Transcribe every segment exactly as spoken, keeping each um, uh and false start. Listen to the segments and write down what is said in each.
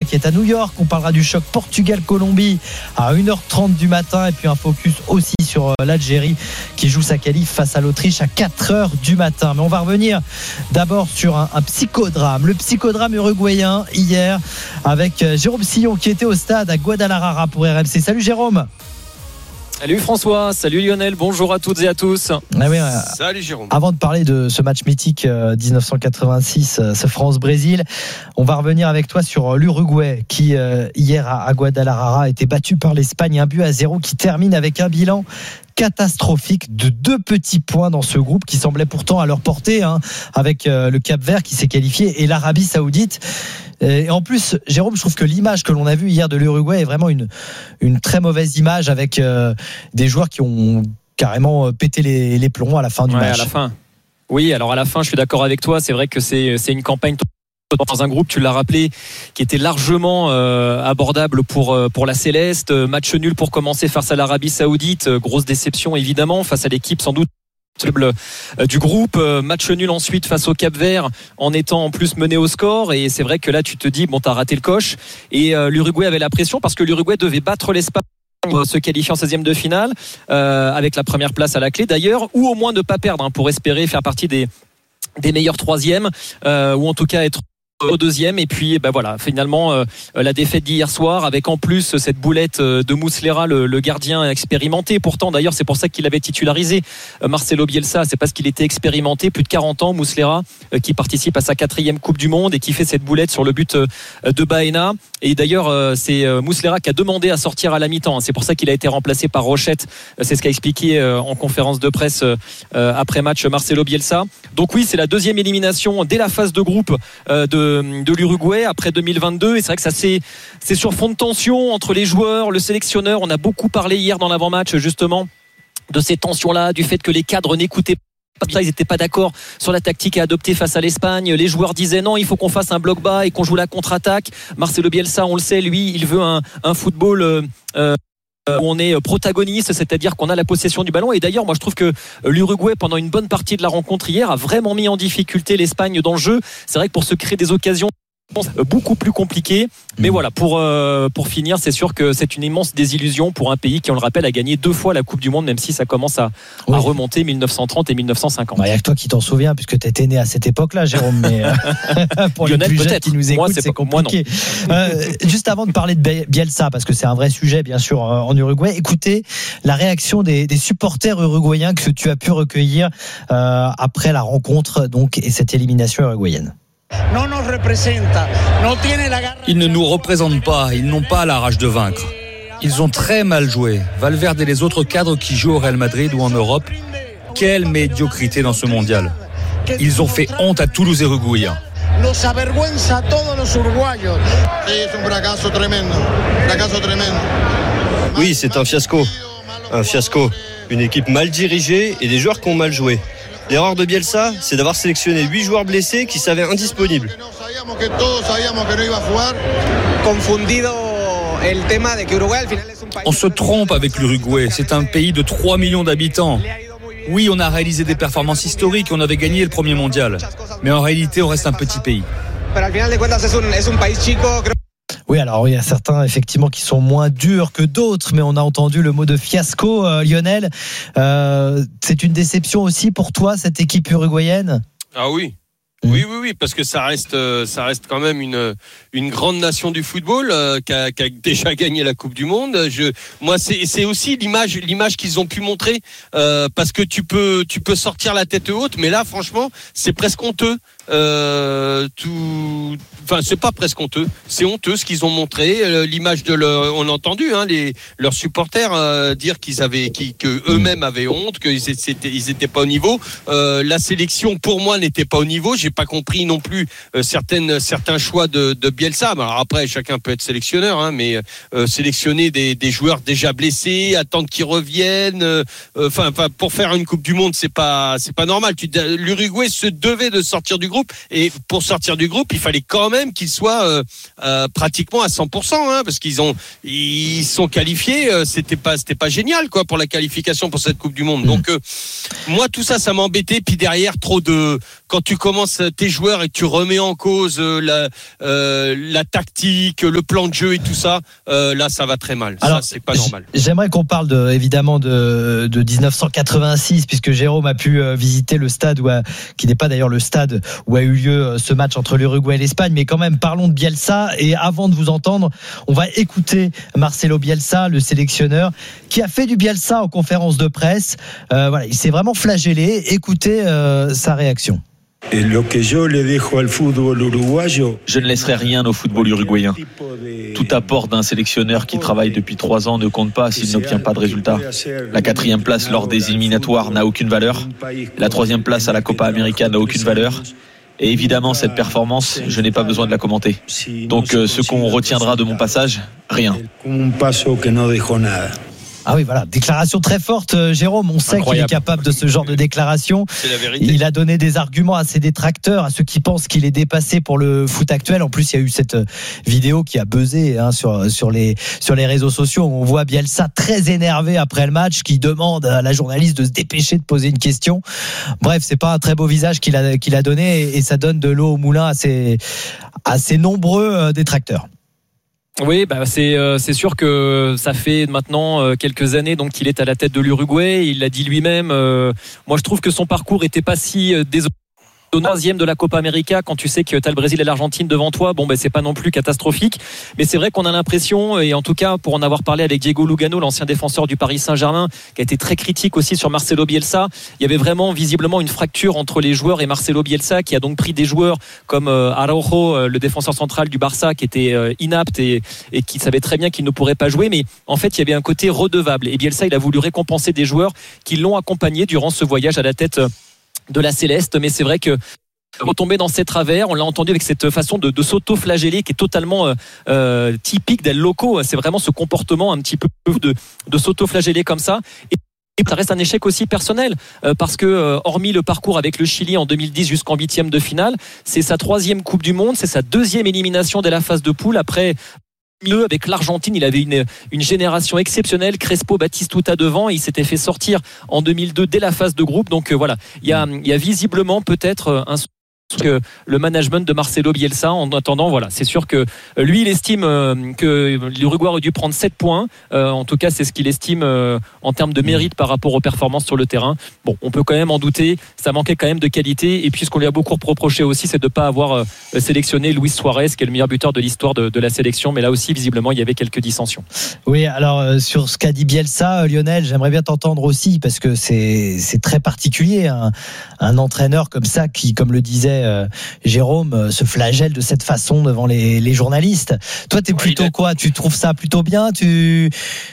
qui est à New York. On parlera du choc Portugal-Colombie à une heure trente du matin. Et puis un focus aussi sur l'Algérie qui joue sa qualif face à l'Autriche à quatre heures du matin. Mais on va revenir d'abord sur un, un psychodrame. Le psychodrame uruguayen hier avec Jérôme Sillon qui était au stade à Guadalajara pour R M C. Salut Jérôme. Salut François, salut Lionel, bonjour à toutes et à tous. Ah oui, euh, salut Jérôme. Avant de parler de ce match mythique euh, dix-neuf cent quatre-vingt-six, euh, ce France-Brésil, on va revenir avec toi sur l'Uruguay qui euh, hier à, à Guadalajara a été battu par l'Espagne, un but à zéro qui termine avec un bilan catastrophique de deux petits points dans ce groupe qui semblait pourtant à leur portée, hein, avec euh, le Cap-Vert qui s'est qualifié et l'Arabie Saoudite. Et en plus, Jérôme, je trouve que l'image que l'on a vue hier de l'Uruguay est vraiment une, une très mauvaise image avec euh, des joueurs qui ont carrément pété les, les plombs à la fin du ouais, match. À la fin. Oui, alors à la fin, je suis d'accord avec toi. C'est vrai que c'est, c'est une campagne dans un groupe, tu l'as rappelé, qui était largement euh, abordable pour, pour la Céleste. Match nul pour commencer face à l'Arabie Saoudite. Grosse déception évidemment face à l'équipe sans doute du groupe. Match nul ensuite face au Cap-Vert en étant en plus mené au score, et c'est vrai que là tu te dis bon, t'as raté le coche, et euh, l'Uruguay avait la pression parce que l'Uruguay devait battre l'Espagne, se qualifier en seizième de finale euh, avec la première place à la clé d'ailleurs, ou au moins ne pas perdre hein, pour espérer faire partie des, des meilleurs troisièmes, euh, ou en tout cas être au deuxième. Et puis ben voilà, finalement euh, la défaite d'hier soir avec en plus cette boulette de Muslera, le, le gardien expérimenté. Pourtant d'ailleurs c'est pour ça qu'il avait titularisé euh, Marcelo Bielsa, c'est parce qu'il était expérimenté, plus de quarante ans, Muslera, euh, qui participe à sa quatrième Coupe du Monde et qui fait cette boulette sur le but euh, de Baena. Et d'ailleurs euh, c'est euh, Muslera qui a demandé à sortir à la mi-temps, hein. C'est pour ça qu'il a été remplacé par Rochette, euh, c'est ce qu'a expliqué euh, en conférence de presse euh, après match Marcelo Bielsa. Donc oui, c'est la deuxième élimination dès la phase de groupe euh, de de l'Uruguay après deux mille vingt-deux, et c'est vrai que ça c'est, c'est sur fond de tension entre les joueurs, le sélectionneur. On a beaucoup parlé hier dans l'avant-match justement de ces tensions-là, du fait que les cadres n'écoutaient pas ça, ils n'étaient pas d'accord sur la tactique à adopter face à l'Espagne. Les joueurs disaient non, il faut qu'on fasse un bloc bas et qu'on joue la contre-attaque. Marcelo Bielsa, on le sait, lui, il veut un, un football euh, euh, où on est protagoniste, c'est-à-dire qu'on a la possession du ballon. Et d'ailleurs, moi je trouve que l'Uruguay, pendant une bonne partie de la rencontre hier, a vraiment mis en difficulté l'Espagne dans le jeu. C'est vrai que pour se créer des occasions beaucoup plus compliqué, mais voilà, pour euh, pour finir, c'est sûr que c'est une immense désillusion pour un pays qui, on le rappelle, a gagné deux fois la Coupe du Monde, même si ça commence à, oui. à remonter dix-neuf cent trente et dix-neuf cent cinquante. Il n'y a que toi qui t'en souviens, puisque tu étais né à cette époque-là, Jérôme, mais euh, pour Lionel, les plus peut-être. jeunes qui nous écoutent, moi, c'est, c'est compliqué. Euh, juste avant de parler de Bielsa, parce que c'est un vrai sujet, bien sûr, en Uruguay, écoutez la réaction des, des supporters uruguayens que tu as pu recueillir euh, après la rencontre donc, et cette élimination uruguayenne. Ils ne nous représentent pas, ils n'ont pas la rage de vaincre. Ils ont très mal joué. Valverde et les autres cadres qui jouent au Real Madrid ou en Europe, quelle médiocrité dans ce mondial. Ils ont fait honte à tous les Uruguayens. Oui, c'est un fiasco. Un fiasco. Une équipe mal dirigée et des joueurs qui ont mal joué. L'erreur de Bielsa, c'est d'avoir sélectionné huit joueurs blessés qui s'avaient indisponibles. On se trompe avec l'Uruguay, c'est un pays de trois millions d'habitants. Oui, on a réalisé des performances historiques, on avait gagné le premier mondial. Mais en réalité, on reste un petit pays. Oui, alors il y a certains effectivement qui sont moins durs que d'autres, mais on a entendu le mot de fiasco, euh, Lionel. Euh, c'est une déception aussi pour toi, cette équipe uruguayenne ? Ah oui. Oui, oui, oui, parce que ça reste, ça reste quand même une une grande nation du football euh, qui, a, qui a déjà gagné la Coupe du Monde. Je, moi, c'est, c'est aussi l'image, l'image qu'ils ont pu montrer, euh, parce que tu peux, tu peux sortir la tête haute, mais là, franchement, c'est presque honteux. Euh, tout, enfin, c'est pas presque honteux, c'est honteux ce qu'ils ont montré. Euh, l'image de leur, on a entendu, hein, les leurs supporters euh, dire qu'ils avaient, qu'ils, que eux-mêmes avaient honte, qu'ils étaient, ils étaient pas au niveau. Euh, la sélection, pour moi, n'était pas au niveau. J'ai pas compris non plus euh, certaines, certains choix de, de Bielsa. Alors après, chacun peut être sélectionneur, hein, mais euh, sélectionner des, des joueurs déjà blessés, attendre qu'ils reviennent. Enfin, euh, pour faire une Coupe du Monde, c'est pas, c'est pas normal. Tu, l'Uruguay se devait de sortir du groupe. groupe. Et pour sortir du groupe, il fallait quand même qu'ils soient euh, euh, pratiquement à cent pour cent, hein, parce qu'ils ont ils sont qualifiés. Euh, c'était pas c'était pas génial quoi pour la qualification pour cette Coupe du Monde. Donc euh, moi tout ça, ça m'a embêté. Puis derrière, trop de quand tu commences tes joueurs et que tu remets en cause euh, la euh, la tactique, le plan de jeu et tout ça, euh, là ça va très mal. Alors, ça c'est pas normal. J'aimerais qu'on parle de, évidemment de, de dix-neuf cent quatre-vingt-six, puisque Jérôme a pu visiter le stade où a, qui n'est pas d'ailleurs le stade où a eu lieu ce match entre l'Uruguay et l'Espagne, mais quand même parlons de Bielsa. Et avant de vous entendre, on va écouter Marcelo Bielsa, le sélectionneur, qui a fait du Bielsa en conférence de presse. Euh, voilà, il s'est vraiment flagellé. Écoutez euh, sa réaction. Je ne laisserai rien au football uruguayen. Tout apport d'un sélectionneur qui travaille depuis trois ans ne compte pas s'il n'obtient pas de résultats. La quatrième place lors des éliminatoires n'a aucune valeur. La troisième place à la Copa América n'a aucune valeur. Et évidemment, cette performance, je n'ai pas besoin de la commenter. Donc, euh, ce qu'on retiendra de mon passage, rien. Ah oui, voilà, déclaration très forte, Jérôme. On sait Incroyable. Qu'il est capable de ce genre de déclaration. C'est la vérité. Il a donné des arguments à ses détracteurs, à ceux qui pensent qu'il est dépassé pour le foot actuel. En plus, il y a eu cette vidéo qui a buzzé hein, sur sur les sur les réseaux sociaux. On voit Bielsa très énervé après le match, qui demande à la journaliste de se dépêcher de poser une question. Bref, c'est pas un très beau visage qu'il a qu'il a donné, et, et ça donne de l'eau au moulin à ses à ses nombreux détracteurs. Oui, bah c'est euh, c'est sûr que ça fait maintenant euh, quelques années donc qu'il est à la tête de l'Uruguay. Il l'a dit lui-même. Euh, moi, je trouve que son parcours était pas si euh, désolant. Au troisième de la Copa América, quand tu sais que tu as le Brésil et l'Argentine devant toi, bon ben c'est pas non plus catastrophique, mais c'est vrai qu'on a l'impression, et en tout cas pour en avoir parlé avec Diego Lugano, l'ancien défenseur du Paris Saint-Germain, qui a été très critique aussi sur Marcelo Bielsa, il y avait vraiment visiblement une fracture entre les joueurs et Marcelo Bielsa, qui a donc pris des joueurs comme euh, Araujo, euh, le défenseur central du Barça, qui était euh, inapte et, et qui savait très bien qu'il ne pourrait pas jouer, mais en fait il y avait un côté redevable, et Bielsa il a voulu récompenser des joueurs qui l'ont accompagné durant ce voyage à la tête de la Céleste. Mais c'est vrai que retomber dans ces travers, on l'a entendu avec cette façon de, de s'auto-flageller qui est totalement euh, euh, typique d'El Loco. C'est vraiment ce comportement un petit peu de, de s'auto-flageller comme ça. Et ça reste un échec aussi personnel euh, parce que euh, hormis le parcours avec le Chili en deux mille dix jusqu'en huitième de finale, c'est sa troisième Coupe du Monde, c'est sa deuxième élimination dès la phase de poule. Après mieux avec l'Argentine, il avait une, une génération exceptionnelle, Crespo, Batistuta devant, et il s'était fait sortir en deux mille deux dès la phase de groupe. Donc euh, voilà, il y a, il y a visiblement peut-être un que le management de Marcelo Bielsa. En attendant, voilà, c'est sûr que lui il estime que l'Uruguay aurait dû prendre sept points, euh, en tout cas c'est ce qu'il estime euh, en termes de mérite par rapport aux performances sur le terrain. Bon, on peut quand même en douter, ça manquait quand même de qualité, et puis ce qu'on lui a beaucoup reproché aussi, c'est de ne pas avoir euh, sélectionné Luis Suarez, qui est le meilleur buteur de l'histoire de, de la sélection, mais là aussi visiblement il y avait quelques dissensions. Oui, alors euh, sur ce qu'a dit Bielsa, Lionel, j'aimerais bien t'entendre aussi, parce que c'est, c'est très particulier, un, un entraîneur comme ça qui, comme le disait Euh, Jérôme, euh, se flagelle de cette façon devant les, les journalistes. Toi, t'es ouais, plutôt a... quoi? Tu trouves ça plutôt bien? Tu,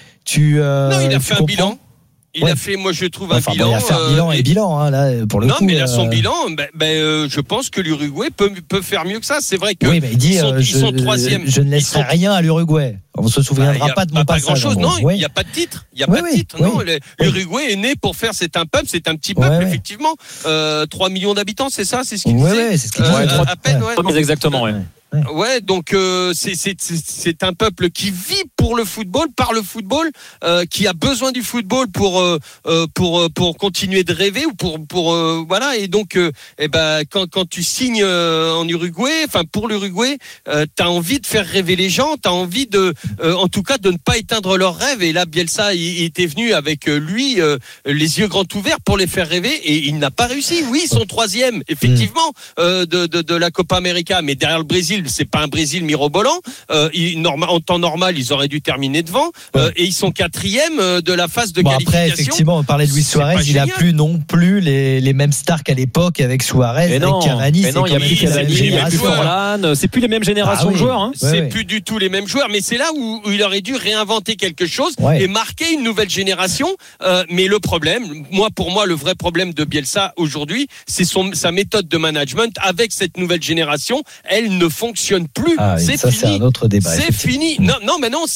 tu euh, Non, il a tu fait un comprends? bilan. Il ouais. a fait, moi je trouve un enfin, bilan. Bon, il a fait un bilan euh, et bilan, hein, là, pour le non, coup. Non, mais là, son euh... bilan, ben, ben, euh, je pense que l'Uruguay peut, peut faire mieux que ça. C'est vrai que oui, mais il dit, ils sont, euh, ils je, sont troisième. Je ne laisserai sont... rien à l'Uruguay. On ne se souviendra bah, pas de mon pas passage. Pas grand chose, non. Il oui. n'y a pas de titre. Il n'y a oui, pas de oui, titre. oui, non, oui. L'Uruguay est né pour faire. C'est un peuple, c'est un petit peuple, ouais, effectivement. Euh, trois millions d'habitants, c'est ça, c'est ce qu'il ouais, disait. Ouais, c'est ce qu'il euh, disait. À, à peine, ouais. ouais. Exactement, ouais. Ouais, donc euh, c'est, c'est, c'est, c'est un peuple qui vit pour le football, par le football, euh, qui a besoin du football pour euh, pour pour continuer de rêver ou pour pour euh, voilà. Et donc, euh, eh ben quand quand tu signes euh, en Uruguay, enfin pour l'Uruguay, euh, t'as envie de faire rêver les gens, t'as envie de, euh, en tout cas, de ne pas éteindre leurs rêves. Et là, Bielsa, il, il était venu avec lui euh, les yeux grands ouverts pour les faire rêver, et il n'a pas réussi. Oui, ils sont troisième, effectivement, euh, de, de de la Copa América, mais derrière le Brésil. C'est pas un Brésil mirobolant. Euh, il, norma, en temps normal, ils auraient dû terminer devant. Euh, et ils sont quatrième de la phase de bon, qualification. Après, effectivement, on parlait de Luis Suarez. Il n'a plus non plus les, les mêmes stars qu'à l'époque avec Suarez, mais avec non, Cavani. Mais non, il y a plus Cavani, Forlan. C'est plus les mêmes générations ah, oui. de joueurs. Hein. C'est ouais, plus ouais. du tout les mêmes joueurs. Mais c'est là où, où il aurait dû réinventer quelque chose ouais. et marquer une nouvelle génération. Euh, mais le problème, moi, pour moi, le vrai problème de Bielsa aujourd'hui, c'est son, sa méthode de management avec cette nouvelle génération. Elle ne fonctionne plus. Ah, c'est ça, fini. C'est un autre débat. C'est fini. Non, non, mais non, c'est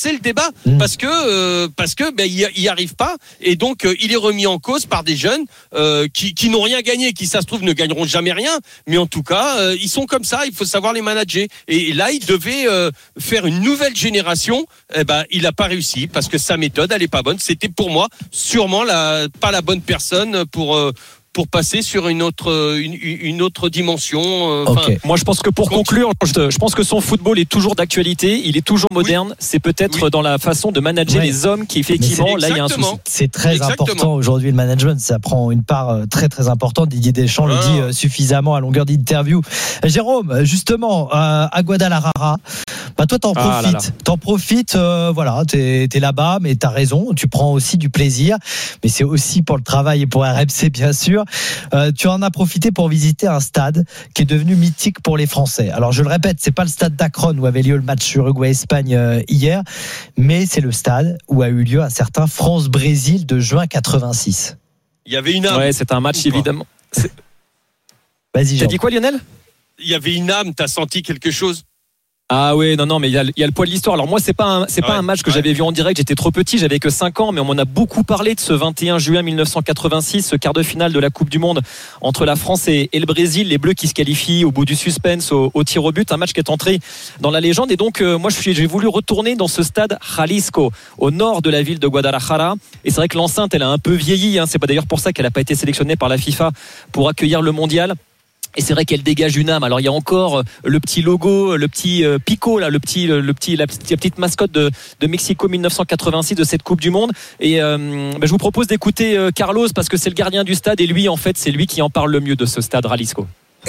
relancer le débat mmh. parce que euh, parce que ben il y arrive pas et donc euh, il est remis en cause par des jeunes euh, qui qui n'ont rien gagné, qui ça se trouve ne gagneront jamais rien, mais en tout cas euh, ils sont comme ça, il faut savoir les manager. Et, et là il devait euh, faire une nouvelle génération, eh ben il a pas réussi parce que sa méthode elle est pas bonne. C'était pour moi sûrement la pas la bonne personne pour euh, pour passer sur une autre une, une autre dimension. Euh, okay. Moi, je pense que pour conclure, je, je pense que son football est toujours d'actualité, il est toujours moderne. Oui. C'est peut-être oui. dans la façon de manager ouais. les hommes qui effectivement là il y a un souci. C'est très Exactement. important aujourd'hui le management, ça prend une part très très importante. Didier Deschamps ah. le dit suffisamment à longueur d'interview. Jérôme, justement euh, à Guadalajara, bah toi t'en ah profites, là là. t'en profites. Euh, voilà, t'es, t'es là-bas, mais t'as raison, tu prends aussi du plaisir, mais c'est aussi pour le travail et pour R M C bien sûr. Euh, tu en as profité pour visiter un stade qui est devenu mythique pour les Français. Alors je le répète, c'est pas le stade d'Akron où avait lieu le match Uruguay-Espagne euh, hier, mais c'est le stade où a eu lieu un certain France-Brésil de juin quatre-vingt-six. Il y avait une âme. Ouais, c'est un match évidemment. C'est... Vas-y. T'as dit quoi, Lionel ? Il y avait une âme. T'as senti quelque chose ? Ah oui, non, non, mais il y a, il y a le poids de l'histoire. Alors moi, c'est pas un, c'est ouais, pas un match que ouais. j'avais vu en direct. J'étais trop petit, j'avais que cinq ans, mais on m'en a beaucoup parlé de ce vingt et un juin mille neuf cent quatre-vingt-six, ce quart de finale de la Coupe du Monde entre la France et, et le Brésil. Les Bleus qui se qualifient au bout du suspense, au, au tir au but, un match qui est entré dans la légende. Et donc, euh, moi, je suis, j'ai voulu retourner dans ce stade Jalisco, au nord de la ville de Guadalajara. Et c'est vrai que l'enceinte, elle a un peu vieilli. Hein. C'est pas d'ailleurs pour ça qu'elle n'a pas été sélectionnée par la FIFA pour accueillir le mondial. Et c'est vrai qu'elle dégage une âme. Alors il y a encore le petit logo, le petit euh, Pico là, le petit, le petit, la petite, la petite mascotte de, de Mexico mille neuf cent quatre-vingt-six de cette Coupe du Monde. Et euh, ben, je vous propose d'écouter euh, Carlos parce que c'est le gardien du stade et lui en fait c'est lui qui en parle le mieux de ce stade Jalisco.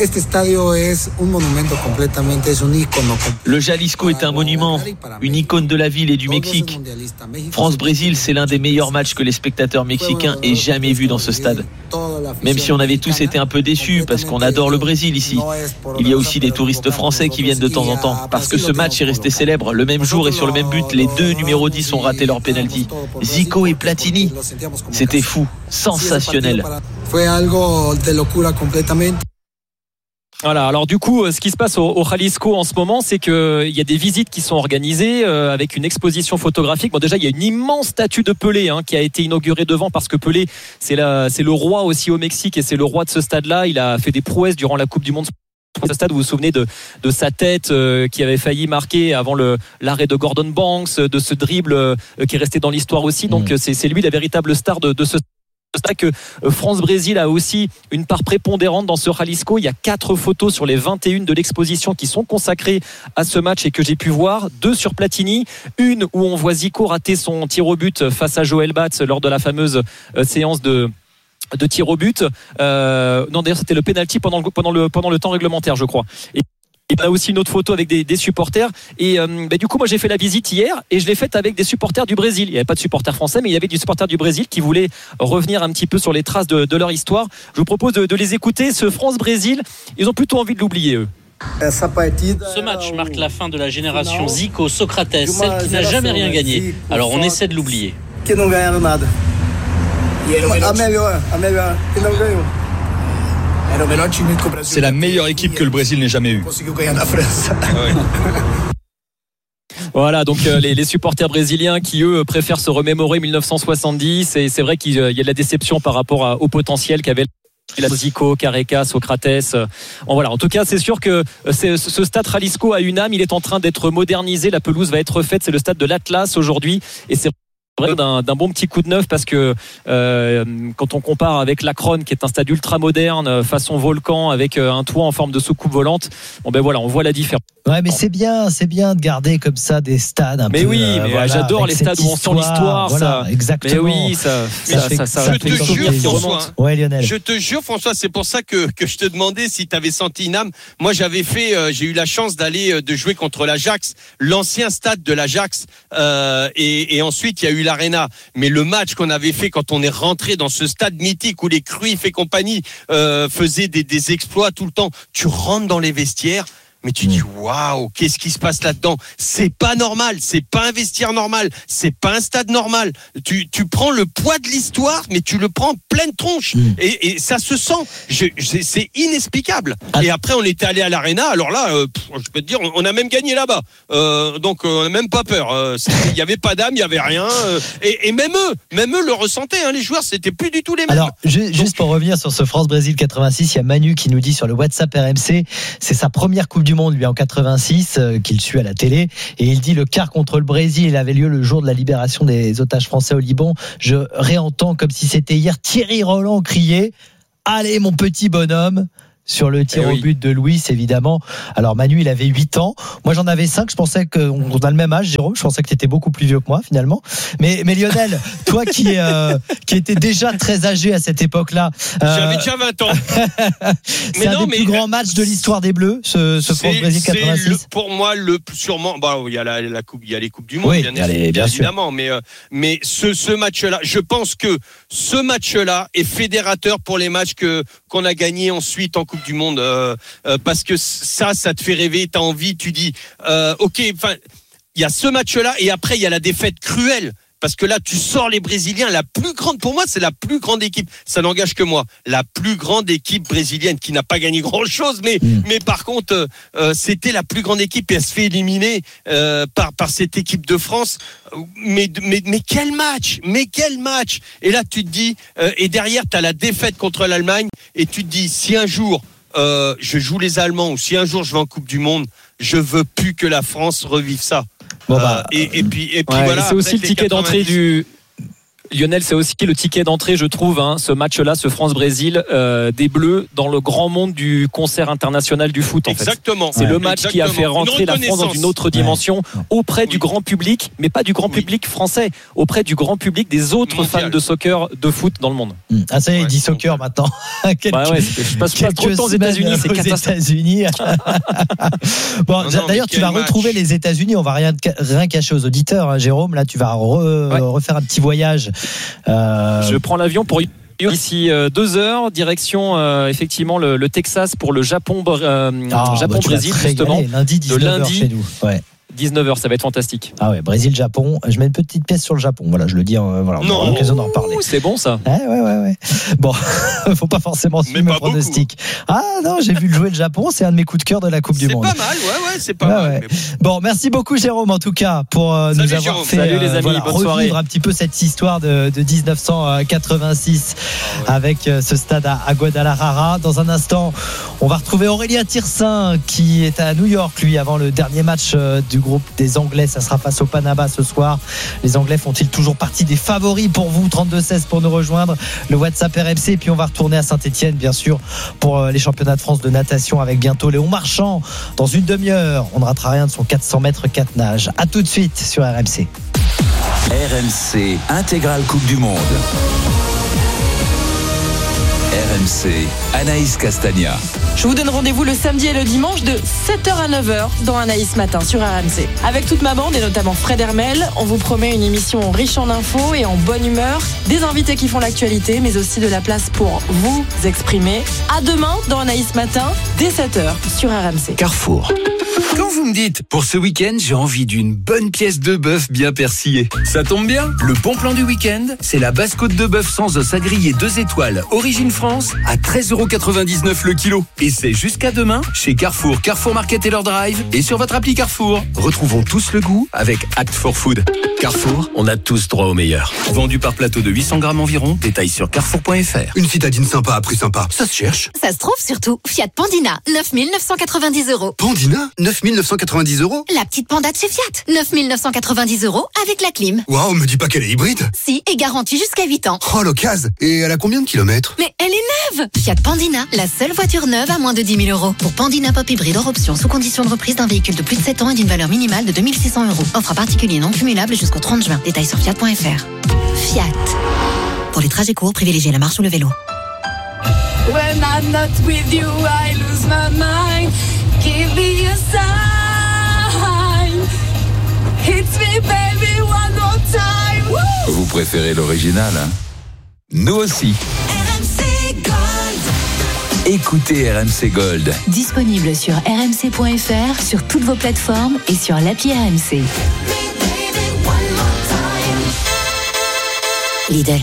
Le Jalisco est un monument, une icône de la ville et du Mexique. France-Brésil, c'est l'un des meilleurs matchs que les spectateurs mexicains aient jamais vu dans ce stade. Même si on avait tous été un peu déçus parce qu'on adore le Brésil ici. Il y a aussi des touristes français qui viennent de temps en temps parce que ce match est resté célèbre. Le même jour et sur le même but, les deux numéro dix ont raté leur penalty. Zico et Platini. C'était fou, sensationnel. Voilà, alors du coup, ce qui se passe au, au Jalisco en ce moment, c'est qu'il y a des visites qui sont organisées euh, avec une exposition photographique. Bon, déjà, il y a une immense statue de Pelé hein, qui a été inaugurée devant parce que Pelé, c'est, la, c'est le roi aussi au Mexique et c'est le roi de ce stade-là. Il a fait des prouesses durant la Coupe du Monde. Ce stade, vous vous souvenez de, de sa tête euh, qui avait failli marquer avant le, l'arrêt de Gordon Banks, de ce dribble euh, qui est resté dans l'histoire aussi. Donc, mmh. c'est, c'est lui la véritable star de, de ce stade. C'est que France-Brésil a aussi une part prépondérante dans ce Jalisco. Il y a quatre photos sur les vingt et une de l'exposition qui sont consacrées à ce match et que j'ai pu voir. Deux sur Platini, une où on voit Zico rater son tir au but face à Joël Batz lors de la fameuse séance de de tir au but. Euh, non, d'ailleurs, c'était le penalty pendant le, pendant le pendant le temps réglementaire, je crois. Et il y a aussi une autre photo avec des, des supporters et euh, bah, du coup moi j'ai fait la visite hier et je l'ai faite avec des supporters du Brésil. Il n'y avait pas de supporters français mais il y avait des supporters du Brésil qui voulaient revenir un petit peu sur les traces de, de leur histoire. Je vous propose de, de les écouter. Ce France-Brésil, ils ont plutôt envie de l'oublier eux. Ce match marque la fin de la génération Zico, Socrates, celle qui n'a jamais rien gagné. Alors on essaie de l'oublier. C'est la meilleure équipe que le Brésil n'ait jamais eue. Voilà, donc euh, les, les supporters brésiliens qui eux préfèrent se remémorer mille neuf cent soixante-dix et c'est vrai qu'il y a de la déception par rapport à, au potentiel qu'avait Zico, Careca, Socrates. Bon, voilà. En tout cas, c'est sûr que c'est, ce stade Jalisco a une âme. Il est en train d'être modernisé. La pelouse va être faite. C'est le stade de l'Atlas aujourd'hui et c'est D'un, d'un bon petit coup de neuf parce que euh, quand on compare avec l'Akron qui est un stade ultra moderne façon volcan avec un toit en forme de soucoupe volante, bon ben voilà, on voit la différence. Ouais, mais c'est bien, c'est bien de garder comme ça des stades un mais peu. Oui, euh, mais voilà, j'adore les stades où on sent l'histoire. Voilà, ça, exactement. Mais oui, ça, mais ça, je, ça, ça, ça je te jure, François. Ouais, Lionel. Je te jure, François, c'est pour ça que que je te demandais si tu avais senti une âme. Moi, j'avais fait, euh, j'ai eu la chance d'aller euh, de jouer contre l'Ajax, l'ancien stade de l'Ajax, euh, et, et ensuite il y a eu l'Arena. Mais le match qu'on avait fait quand on est rentré dans ce stade mythique où les Cruyff et compagnie euh, faisaient des, des exploits tout le temps, tu rentres dans les vestiaires. mais tu dis waouh, qu'est-ce qui se passe là-dedans? C'est pas normal, c'est pas un vestiaire normal, c'est pas un stade normal. Tu, tu prends le poids de l'histoire, mais tu le prends en pleine tronche. Mmh. Et, et ça se sent. Je, je, c'est inexplicable. Ah. Et après, on était allé à l'Arena. Alors là, euh, je peux te dire, on a même gagné là-bas. Euh, donc, on n'a même pas peur. Euh, il y avait pas d'âme, il y avait rien. Euh, et, et même eux, même eux le ressentaient. Hein, les joueurs, c'était plus du tout les mêmes. Alors, juste donc, pour revenir sur ce France-Brésil quatre-vingt-six, il y a Manu qui nous dit sur le WhatsApp R M C, c'est sa première Coupe du Monde, lui, en quatre-vingt-six, euh, qu'il suit à la télé. Et il dit le quart contre le Brésil, il avait lieu le jour de la libération des otages français au Liban. Je réentends comme si c'était hier Thierry Roland crier « Allez, mon petit bonhomme !» sur le tir eh oui. au but de Luis, évidemment. Alors Manu, il avait huit ans. Moi, j'en avais cinq. Je pensais qu'on a le même âge, Jérôme. Je pensais que tu étais beaucoup plus vieux que moi, finalement. Mais, mais Lionel, toi qui, euh, qui étais déjà très âgé à cette époque-là. Euh, J'avais déjà vingt ans. c'est mais un non, des mais plus grands matchs de l'histoire des Bleus, ce, ce France-Brésil quatre-vingt-six. Le, pour moi, le sûrement. Bah, il y a la, la coupe, il y a les coupes du monde, oui, bien, allez, bien évidemment. Sûr. Mais, euh, mais ce, ce match-là, je pense que ce match-là est fédérateur pour les matchs que qu'on a gagnés ensuite en Coupe du Monde. Euh, Euh, parce que ça, ça te fait rêver, t'as envie, tu dis, euh, ok, enfin, il y a ce match-là et après il y a la défaite cruelle. Parce que là, tu sors les Brésiliens, la plus grande, pour moi, c'est la plus grande équipe. Ça n'engage que moi. La plus grande équipe brésilienne qui n'a pas gagné grand-chose, mais, mmh. mais par contre, euh, c'était la plus grande équipe et elle se fait éliminer euh, par, par cette équipe de France. Mais, mais, mais quel match! Mais quel match! Et là, tu te dis, euh, et derrière, tu as la défaite contre l'Allemagne et tu te dis, si un jour, euh, je joue les Allemands ou si un jour je vais en Coupe du Monde, je veux plus que la France revive ça. Bon bah, euh, et, et puis, et puis ouais, voilà. C'est aussi le ticket d'entrée du. Lionel, c'est aussi le ticket d'entrée, je trouve, hein, ce match-là, ce France-Brésil, euh, des Bleus dans le grand monde du concert international du foot. En Exactement. Fait. C'est ouais. le match Exactement. qui a fait rentrer la France dans une autre dimension ouais. auprès oui. du grand public, mais pas du grand oui. public français, auprès du grand public des autres Mondial. fans de soccer, de foot dans le monde. Ah ça y est, il dit soccer maintenant. Quelques, bah ouais, je passe pas trop de temps aux États-Unis, c'est États-Unis. Bon, non, non, d'ailleurs, tu vas match. retrouver les États-Unis. On va rien rien cacher aux auditeurs, hein, Jérôme. Là, tu vas re, ouais. refaire un petit voyage. Euh... Je prends l'avion pour ici euh, deux heures, direction euh, effectivement le, le Texas pour le Japon, euh, ah, Japon bah, Brésil justement. Lundi dix-neuf heures de lundi chez nous. Ouais. dix-neuf heures, ça va être fantastique. Ah ouais, Brésil-Japon. Je mets une petite pièce sur le Japon. Voilà, je le dis. Euh, voilà, on non, aura l'occasion d'en reparler. C'est bon ça. Ouais, ouais, ouais, ouais. Bon, faut pas forcément suivre mes pronostics. Ah non, j'ai vu le jouer le Japon. C'est un de mes coups de cœur de la Coupe c'est du Monde. C'est pas mal, ouais, ouais, c'est pas ouais, mal. Ouais. Mais bon. bon, merci beaucoup Jérôme en tout cas pour euh, nous avoir Jérôme. fait Salut, les amis, euh, voilà, bonne revivre soirée. un petit peu cette histoire de, de dix-neuf cent quatre-vingt-six ah ouais. avec euh, ce stade à, à Guadalajara. Dans un instant, on va retrouver Aurélien Tirsin qui est à New York lui avant le dernier match euh, du groupe des Anglais. Ça sera face au Panama ce soir. Les Anglais font-ils toujours partie des favoris pour vous? Trente-deux seize pour nous rejoindre. Le WhatsApp R M C. Et puis on va retourner à Saint-Etienne, bien sûr, pour les championnats de France de natation avec bientôt Léon Marchand. Dans une demi-heure, on ne ratera rien de son quatre cents mètres quatre nages. À tout de suite sur R M C. R M C Intégrale Coupe du Monde. R M C, Anaïs Castagna. Je vous donne rendez-vous le samedi et le dimanche de sept heures à neuf heures dans Anaïs Matin sur R M C. Avec toute ma bande et notamment Fred Hermel, on vous promet une émission riche en infos et en bonne humeur, des invités qui font l'actualité, mais aussi de la place pour vous exprimer. À demain dans Anaïs Matin, dès sept heures sur R M C. Carrefour. Quand vous me dites, pour ce week-end, j'ai envie d'une bonne pièce de bœuf bien persillée. Ça tombe bien, le bon plan du week-end, c'est la basse côte de bœuf sans os à griller deux étoiles, origine France, à treize euros quatre-vingt-dix-neuf le kilo. Et c'est jusqu'à demain, chez Carrefour, Carrefour Market et leur drive, et sur votre appli Carrefour. Retrouvons tous le goût avec Act for Food. Carrefour, on a tous droit au meilleur. Vendu par plateau de huit cents grammes environ, détail sur carrefour point f r. Une citadine sympa à prix sympa, ça se cherche. Ça se trouve surtout. Fiat Pandina, neuf mille neuf cent quatre-vingt-dix euros. Pandina, neuf mille neuf cent quatre-vingt-dix euros. La petite panda de chez Fiat, neuf mille neuf cent quatre-vingt-dix euros avec la clim. Waouh, me dis pas qu'elle est hybride. Si, et garantie jusqu'à huit ans. Oh, l'occasion. Et elle a combien de kilomètres? Mais elle est neuve. Fiat Pandina, la seule voiture neuve à moins de dix mille euros. Pour Pandina Pop Hybride hors option, sous condition de reprise d'un véhicule de plus de sept ans et d'une valeur minimale de deux mille six cents euros. Offre à particulier non cumulable jusqu'au trente juin. Détails sur fiat point f r. Fiat. Pour les trajets courts, privilégiez la marche ou le vélo. When I'm not with you, I lose my mind. Give me a sign. Hits me, baby, one more time. Woo! Vous préférez l'original, hein? Nous aussi. R M C Gold. écoutez R M C Gold. Disponible sur r m c point f r, sur toutes vos plateformes et sur l'appli R M C. Lidl.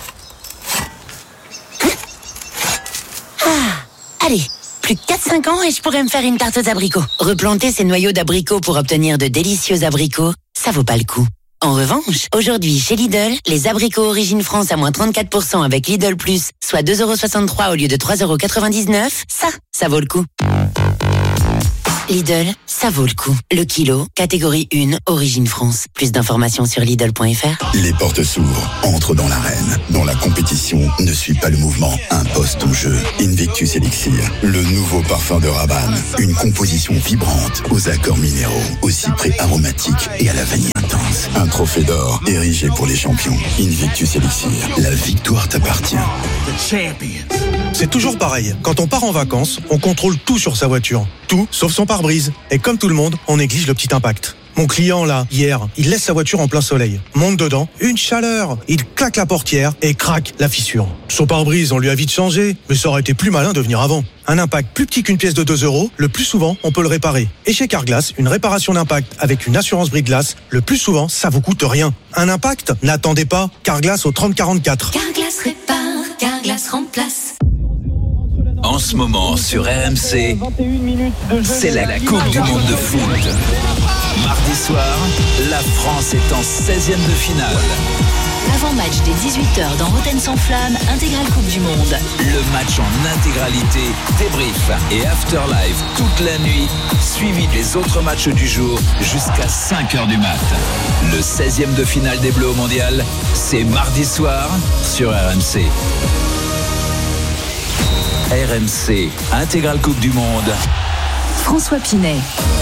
Ah, allez, plus que quatre cinq ans et je pourrais me faire une tarte aux abricots. Replanter ces noyaux d'abricots pour obtenir de délicieux abricots, ça vaut pas le coup. En revanche, aujourd'hui chez Lidl, les abricots Origine France à moins trente-quatre pour cent avec Lidl Plus, soit deux euros soixante-trois au lieu de trois euros quatre-vingt-dix-neuf, ça, ça vaut le coup. Lidl, ça vaut le coup. Le kilo, catégorie un, Origine France. Plus d'informations sur Lidl point f r. Les portes s'ouvrent, entre dans l'arène. Dont la compétition ne suit pas le mouvement, impose ton jeu. Invictus Elixir, le nouveau parfum de Rabanne. Une composition vibrante, aux accords minéraux, aux cyprès aromatiques et à la vanille intense. Un trophée d'or, érigé pour les champions. Invictus Elixir, la victoire t'appartient. C'est toujours pareil. Quand on part en vacances, on contrôle tout sur sa voiture. Tout, sauf son pare-brise. Et comme tout le monde, on néglige le petit impact. Mon client, là, hier, il laisse sa voiture en plein soleil. Monte dedans, une chaleur. Il claque la portière et craque la fissure. Son pare-brise, on lui a vite changé, mais ça aurait été plus malin de venir avant. Un impact plus petit qu'une pièce de deux euros, le plus souvent, on peut le réparer. Et chez Carglass, une réparation d'impact avec une assurance brise-glace, le plus souvent, ça vous coûte rien. Un impact? N'attendez pas. Carglass au trente quarante-quatre. Carglass répare, Carglass remplace. En ce moment sur R M C, c'est la Coupe du Monde de foot. Mardi soir, la France est en seizième de finale. Avant-match dès dix-huit heures dans Rotten sans flamme, intégrale Coupe du Monde. Le match en intégralité, débrief et afterlife toute la nuit, suivi des autres matchs du jour jusqu'à cinq heures du mat. Le seizième de finale des Bleus au Mondial, c'est mardi soir sur R M C. R M C, intégrale Coupe du Monde. François Pinet.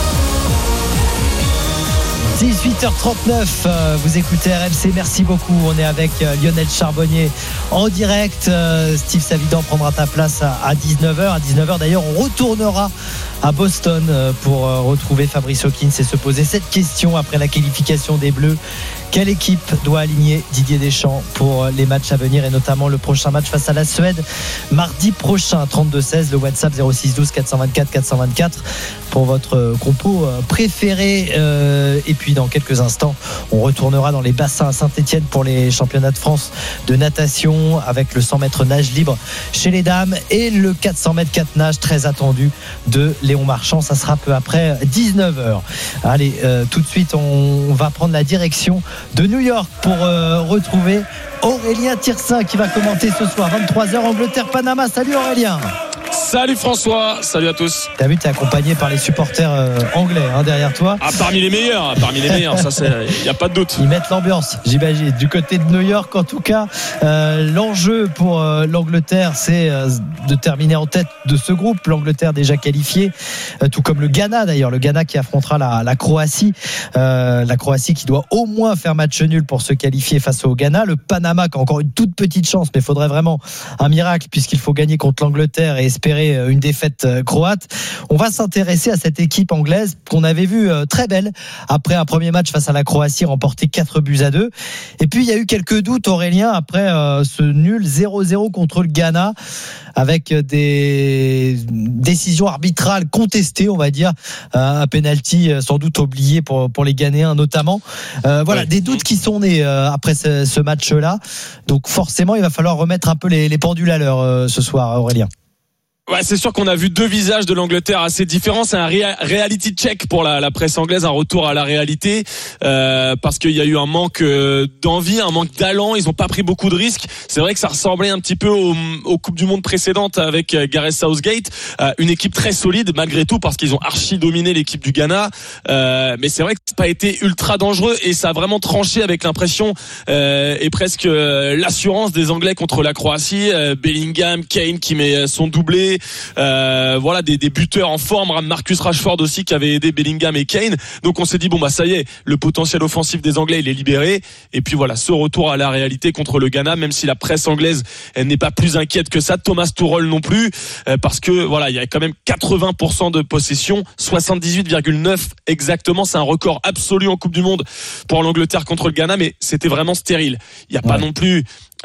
dix-huit heures trente-neuf, vous écoutez R M C, merci beaucoup. On est avec Lionel Charbonnier en direct. Steve Savidan prendra ta place à dix-neuf heures. À dix-neuf heures d'ailleurs, on retournera à Boston pour retrouver Fabrice Hawkins et se poser cette question après la qualification des Bleus. Quelle équipe doit aligner Didier Deschamps pour les matchs à venir et notamment le prochain match face à la Suède mardi prochain? Trente-deux seize, le WhatsApp zéro six douze quatre cent vingt-quatre quatre cent vingt-quatre pour votre compo préféré. Et puis dans quelques instants, on retournera dans les bassins à Saint-Etienne pour les championnats de France de natation avec le cent mètres nage libre chez les dames et le quatre cents mètres quatre nage très attendu de Léon Marchand. Ça sera peu après dix-neuf heures. Allez, euh, tout de suite, on va prendre la direction de New York pour euh, retrouver Aurélien Tirsin qui va commenter ce soir vingt-trois heures Angleterre-Panama. Salut Aurélien. Salut François, salut à tous. T'as vu, t'es accompagné par les supporters euh, anglais hein, derrière toi. Ah, parmi les meilleurs, parmi les meilleurs, ça c'est, il n'y a pas de doute. Ils mettent l'ambiance, j'imagine. Du côté de New York, en tout cas, euh, l'enjeu pour euh, l'Angleterre, c'est euh, de terminer en tête de ce groupe. L'Angleterre déjà qualifiée, euh, tout comme le Ghana d'ailleurs. Le Ghana qui affrontera la, la Croatie. Euh, la Croatie qui doit au moins faire match nul pour se qualifier face au Ghana. Le Panama qui a encore une toute petite chance, mais il faudrait vraiment un miracle puisqu'il faut gagner contre l'Angleterre et espérer une défaite croate. On va s'intéresser à cette équipe anglaise qu'on avait vue très belle après un premier match face à la Croatie remporté quatre buts à deux. Et puis il y a eu quelques doutes, Aurélien, après ce nul zéro zéro contre le Ghana avec des décisions arbitrales contestées, on va dire, un penalty sans doute oublié pour, pour les Ghanéens notamment. Euh, voilà, ouais. Des doutes qui sont nés après ce, ce match-là. Donc forcément, il va falloir remettre un peu les, les pendules à l'heure ce soir, Aurélien. Ouais, c'est sûr qu'on a vu deux visages de l'Angleterre assez différents. C'est un reality check pour la, la presse anglaise, un retour à la réalité, euh, parce qu'il y a eu un manque d'envie, un manque d'allant. Ils n'ont pas pris beaucoup de risques. C'est vrai que ça ressemblait un petit peu aux, aux Coupes du Monde précédentes avec Gareth Southgate, euh, une équipe très solide malgré tout parce qu'ils ont archi dominé l'équipe du Ghana. Euh, mais c'est vrai que ça n'a pas été ultra dangereux et ça a vraiment tranché avec l'impression euh, et presque euh, l'assurance des Anglais contre la Croatie. Euh, Bellingham, Kane qui met son doublé. Euh, voilà des, des buteurs en forme, Marcus Rashford aussi qui avait aidé Bellingham et Kane. Donc on s'est dit bon bah ça y est, le potentiel offensif des Anglais il est libéré. Et puis voilà, ce retour à la réalité contre le Ghana, même si la presse anglaise elle n'est pas plus inquiète que ça, Thomas Tuchel non plus, euh, parce que voilà il y a quand même quatre-vingts pour cent de possession, soixante-dix-huit virgule neuf exactement, c'est un record absolu en Coupe du Monde pour l'Angleterre contre le Ghana, mais c'était vraiment stérile. Il n'y a ouais. pas non plus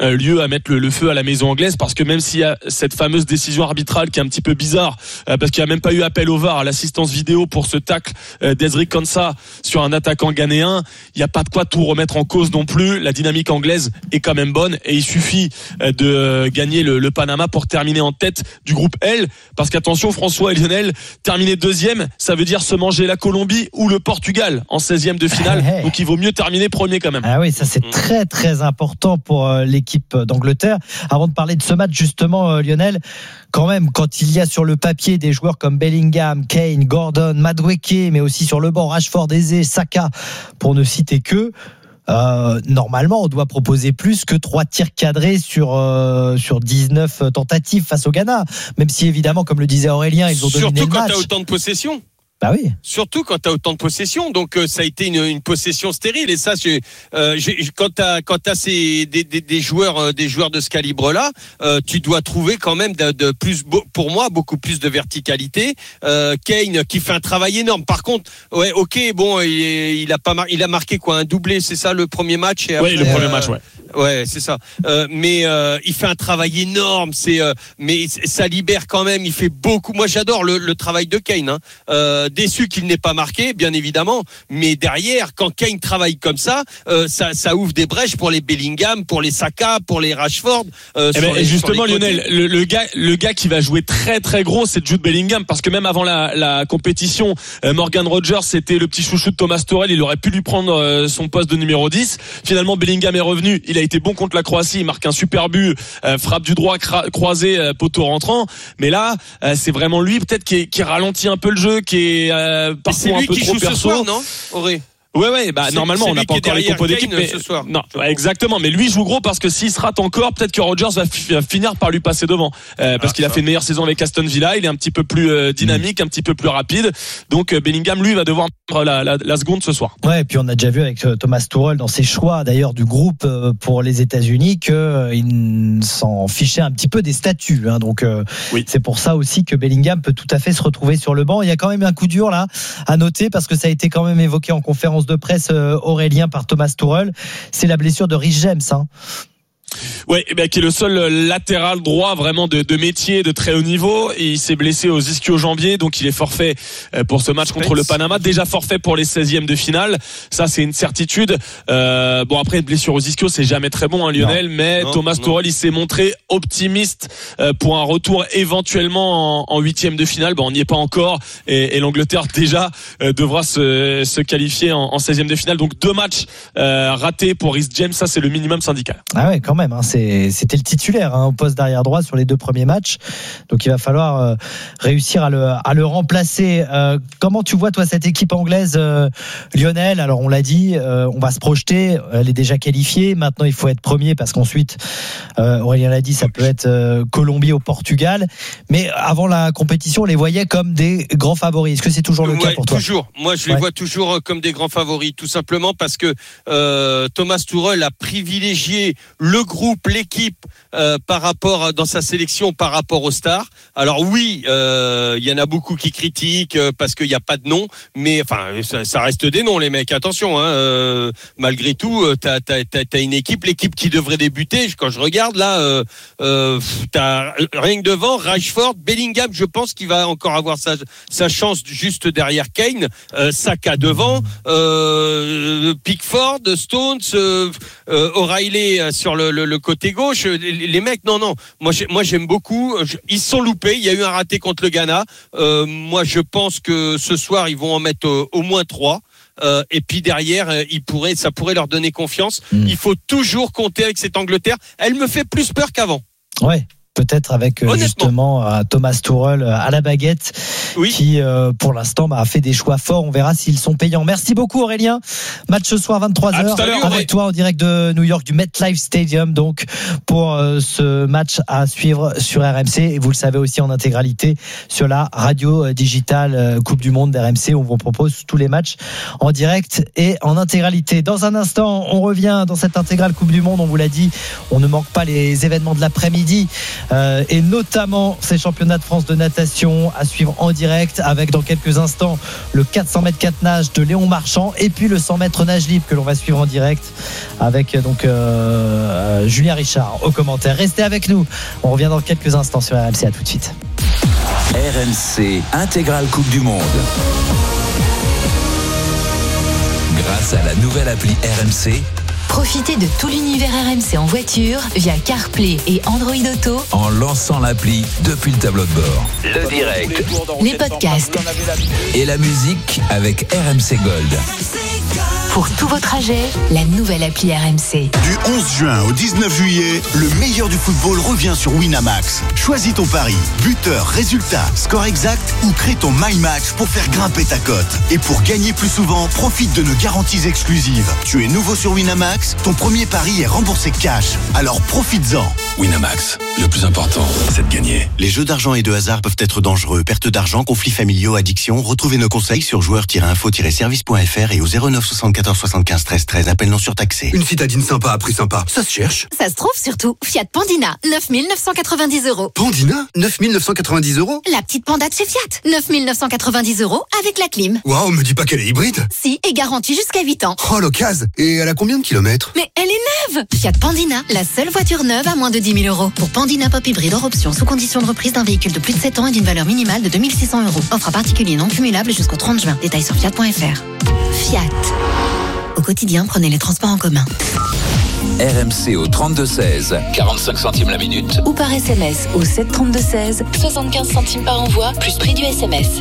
euh, lieu à mettre le, le feu à la maison anglaise, parce que même s'il y a cette fameuse décision arbitrale qui est un petit peu bizarre, euh, parce qu'il n'y a même pas eu appel au V A R, à l'assistance vidéo pour ce tacle euh, d'Ezri Konsa sur un attaquant ghanéen, il n'y a pas de quoi tout remettre en cause non plus. La dynamique anglaise est quand même bonne et il suffit euh, de euh, gagner le, le Panama pour terminer en tête du groupe L, parce qu'attention François et Lionel, terminer deuxième, ça veut dire se manger la Colombie ou le Portugal en seizième de finale, hey, hey. donc il vaut mieux terminer premier quand même. Ah oui, ça c'est très très important pour euh, l'équipe d'Angleterre. Avant de parler de ce match justement, euh, Lionel, quand même, quand il y a sur le papier des joueurs comme Bellingham, Kane, Gordon, Madueke, mais aussi sur le banc Rashford, Eze, Saka, pour ne citer que, Euh, normalement, on doit proposer plus que trois tirs cadrés sur euh, sur dix-neuf tentatives face au Ghana. Même si évidemment, comme le disait Aurélien, ils ont dominé le match. Surtout quand tu as autant de possession. Bah oui. Surtout quand tu as autant de possession, donc euh, ça a été une, une possession stérile. Et ça, j'ai, euh, j'ai, quand tu as quand t'as ces des, des, des joueurs euh, des joueurs de ce calibre-là, euh, tu dois trouver quand même de, de plus, pour moi, beaucoup plus de verticalité. Euh, Kane qui fait un travail énorme. Par contre, ouais, ok, bon, il, il a pas mar- il a marqué quoi, un doublé, c'est ça le premier match. Et oui, après, le premier euh, match, ouais. Ouais, c'est ça. Euh, mais euh, il fait un travail énorme. C'est, euh, mais ça libère quand même. Il fait beaucoup. Moi, j'adore le, le travail de Kane. Hein. Euh, déçu qu'il n'ait pas marqué, bien évidemment. Mais derrière, quand Kane travaille comme ça, euh, ça, ça ouvre des brèches pour les Bellingham, pour les Saka, pour les Rashford. Euh, eh ben, les, justement, Lionel, le, le gars, le gars qui va jouer très très gros, c'est Jude Bellingham, parce que même avant la, la compétition, euh, Morgan Rogers, c'était le petit chouchou de Thomas Tuchel. Il aurait pu lui prendre euh, son poste de numéro dix. Finalement, Bellingham est revenu. Il a été bon contre la Croatie. Il marque un super but, euh, frappe du droit cra- croisé, euh, poteau rentrant. Mais là, euh, c'est vraiment lui peut-être qui, est, qui ralentit un peu le jeu, qui est euh, parfois un peu trop perso. Ce soir, non, Auré? Ouais ouais bah c'est, normalement c'est on n'a pas encore les compos d'équipe, mais ce soir. non exactement, mais lui joue gros parce que s'il se rate encore, peut-être que Rodgers va f- finir par lui passer devant, euh, parce ah, qu'il a fait une meilleure saison avec Aston Villa. Il est un petit peu plus euh, dynamique, un petit peu plus rapide, donc euh, Bellingham lui va devoir prendre la, la, la seconde ce soir. Ouais, et puis on a déjà vu avec euh, Thomas Tuchel dans ses choix d'ailleurs du groupe euh, pour les États-Unis que euh, il s'en fichait un petit peu des statuts, hein, donc euh, oui. C'est pour ça aussi que Bellingham peut tout à fait se retrouver sur le banc. Il y a quand même un coup dur là à noter, parce que ça a été quand même évoqué en conférence de presse, euh, Aurélien, par Thomas Tuchel, c'est la blessure de Reece James, hein. Ouais, eh ben, qui est le seul latéral droit vraiment de, de métier de très haut niveau. Et il s'est blessé aux ischio-jambiers, donc il est forfait pour ce match contre le Panama. Déjà forfait pour les seizièmes de finale. Ça, c'est une certitude. Euh, bon, après, une blessure aux ischio, c'est jamais très bon, hein, Lionel. Non, mais non, Thomas Tuchel, il s'est montré optimiste pour un retour éventuellement en huitième de finale. Bon, on n'y est pas encore. Et, et l'Angleterre, déjà, devra se, se qualifier en, en seizième de finale. Donc, deux matchs euh, ratés pour Reece James. Ça, c'est le minimum syndical. Ah ouais, quand même. Hein, c'est, c'était le titulaire, hein, au poste d'arrière droit sur les deux premiers matchs, donc il va falloir euh, réussir à le, à le remplacer. Euh, comment tu vois toi cette équipe anglaise, euh, Lionel? Alors on l'a dit, euh, on va se projeter, elle est déjà qualifiée, maintenant il faut être premier, parce qu'ensuite euh, Aurélien l'a dit, ça peut être euh, Colombie au Portugal, mais avant la compétition on les voyait comme des grands favoris. Est-ce que c'est toujours le ouais, cas pour toi? Toujours, moi je les ouais. vois toujours comme des grands favoris, tout simplement parce que euh, Thomas Tuchel a privilégié le groupe, l'équipe euh, par rapport dans sa sélection par rapport aux stars. Alors oui, il euh, y en a beaucoup qui critiquent euh, parce qu'il n'y a pas de nom, mais enfin ça, ça reste des noms les mecs. Attention, hein, euh, malgré tout, euh, t'as, t'as, t'as, t'as une équipe, l'équipe qui devrait débuter. Quand je regarde là, euh, euh, t'as rien que devant Rashford, Bellingham, je pense qu'il va encore avoir sa, sa chance juste derrière Kane, euh, Saka devant, euh, Pickford, Stones, euh, euh, O'Reilly sur le, le, le côté gauche. Les, les mecs, non, non. Moi, j'ai, moi, j'aime beaucoup. Ils se sont loupés. Il y a eu un raté contre le Ghana. Euh, moi, je pense que ce soir, ils vont en mettre au, au moins trois. Euh, et puis derrière, euh, ils pourraient, ça pourrait leur donner confiance. Mmh. Il faut toujours compter avec cette Angleterre. Elle me fait plus peur qu'avant. Ouais. Peut-être avec euh, justement euh, Thomas Tuchel euh, à la baguette, oui. qui euh, pour l'instant bah, a fait des choix forts. On verra s'ils sont payants. Merci beaucoup Aurélien. Match ce soir vingt-trois heures avec ouais. toi en direct de New York du MetLife Stadium, donc pour euh, ce match à suivre sur R M C, et vous le savez aussi en intégralité sur la radio digitale euh, Coupe du Monde d'R M C. On vous propose tous les matchs en direct et en intégralité. Dans un instant, on revient dans cette intégrale Coupe du Monde. On vous l'a dit, on ne manque pas les événements de l'après-midi euh, et notamment ces championnats de France de natation à suivre en direct avec dans quelques instants le quatre cents mètres quatre nage de Léon Marchand et puis le cent mètres nage libre que l'on va suivre en direct avec donc euh, Julien Richard au commentaire. Restez avec nous, on revient dans quelques instants sur R M C, à tout de suite. R M C Intégrale Coupe du Monde. Grâce à la nouvelle appli R M C, profitez de tout l'univers R M C en voiture via CarPlay et Android Auto en lançant l'appli depuis le tableau de bord. Le direct, les podcasts et la musique avec R M C Gold. Pour tous vos trajets, la nouvelle appli R M C. Du onze juin au dix-neuf juillet, le meilleur du football revient sur Winamax. Choisis ton pari, buteur, résultat, score exact ou crée ton My Match pour faire grimper ta cote. Et pour gagner plus souvent, profite de nos garanties exclusives. Tu es nouveau sur Winamax, ton premier pari est remboursé cash. Alors profites-en. Winamax, le plus important, c'est de gagner. Les jeux d'argent et de hasard peuvent être dangereux. Perte d'argent, conflits familiaux, addiction. Retrouvez nos conseils sur joueurs tiret info tiret service point f r et au zéro neuf soixante-quatorze soixante-quinze treize treize. Appel non surtaxé. Une citadine sympa à prix sympa, ça se cherche. Ça se trouve surtout. Fiat Pandina, neuf mille neuf cent quatre-vingt-dix euros. Pandina, neuf mille neuf cent quatre-vingt-dix euros. La petite Panda de chez Fiat, neuf mille neuf cent quatre-vingt-dix euros avec la clim. Waouh, me dis pas qu'elle est hybride. Si, et garantie jusqu'à huit ans. Oh, l'occasion. Et elle a combien de kilomètres? Mais elle est neuve. Fiat Pandina, la seule voiture neuve à moins de dix mille euros. Pour Pandina Pop Hybride hors option, sous condition de reprise d'un véhicule de plus de sept ans et d'une valeur minimale de deux mille six cents euros. Offre à particulier non cumulable jusqu'au trente juin. Détails sur fiat point f r. Fiat. Au quotidien, prenez les transports en commun. R M C au trente-deux seize, quarante-cinq centimes la minute. Ou par S M S au sept trente-deux seize, soixante-quinze centimes par envoi, plus prix du S M S.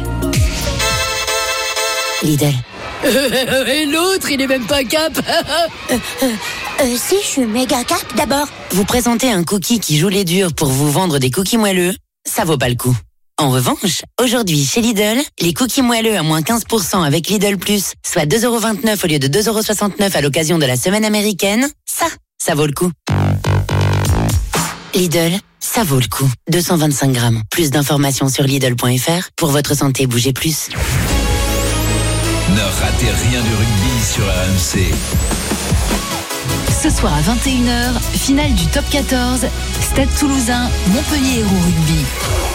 Lidl. Et l'autre, il est même pas cap. euh, euh, euh, si, je suis méga cap d'abord. Vous présentez un cookie qui joue les durs pour vous vendre des cookies moelleux, ça vaut pas le coup. En revanche, aujourd'hui chez Lidl, les cookies moelleux à moins quinze pour cent avec Lidl Plus, soit deux euros vingt-neuf au lieu de deux euros soixante-neuf à l'occasion de la semaine américaine, ça, ça vaut le coup. Lidl, ça vaut le coup. deux cent vingt-cinq grammes. Plus d'informations sur Lidl point f r. Pour votre santé, bougez plus. Ne ratez rien du rugby sur R M C. Ce soir à vingt et une heures, finale du top quatorze, Stade Toulousain, Montpellier Hérault Rugby.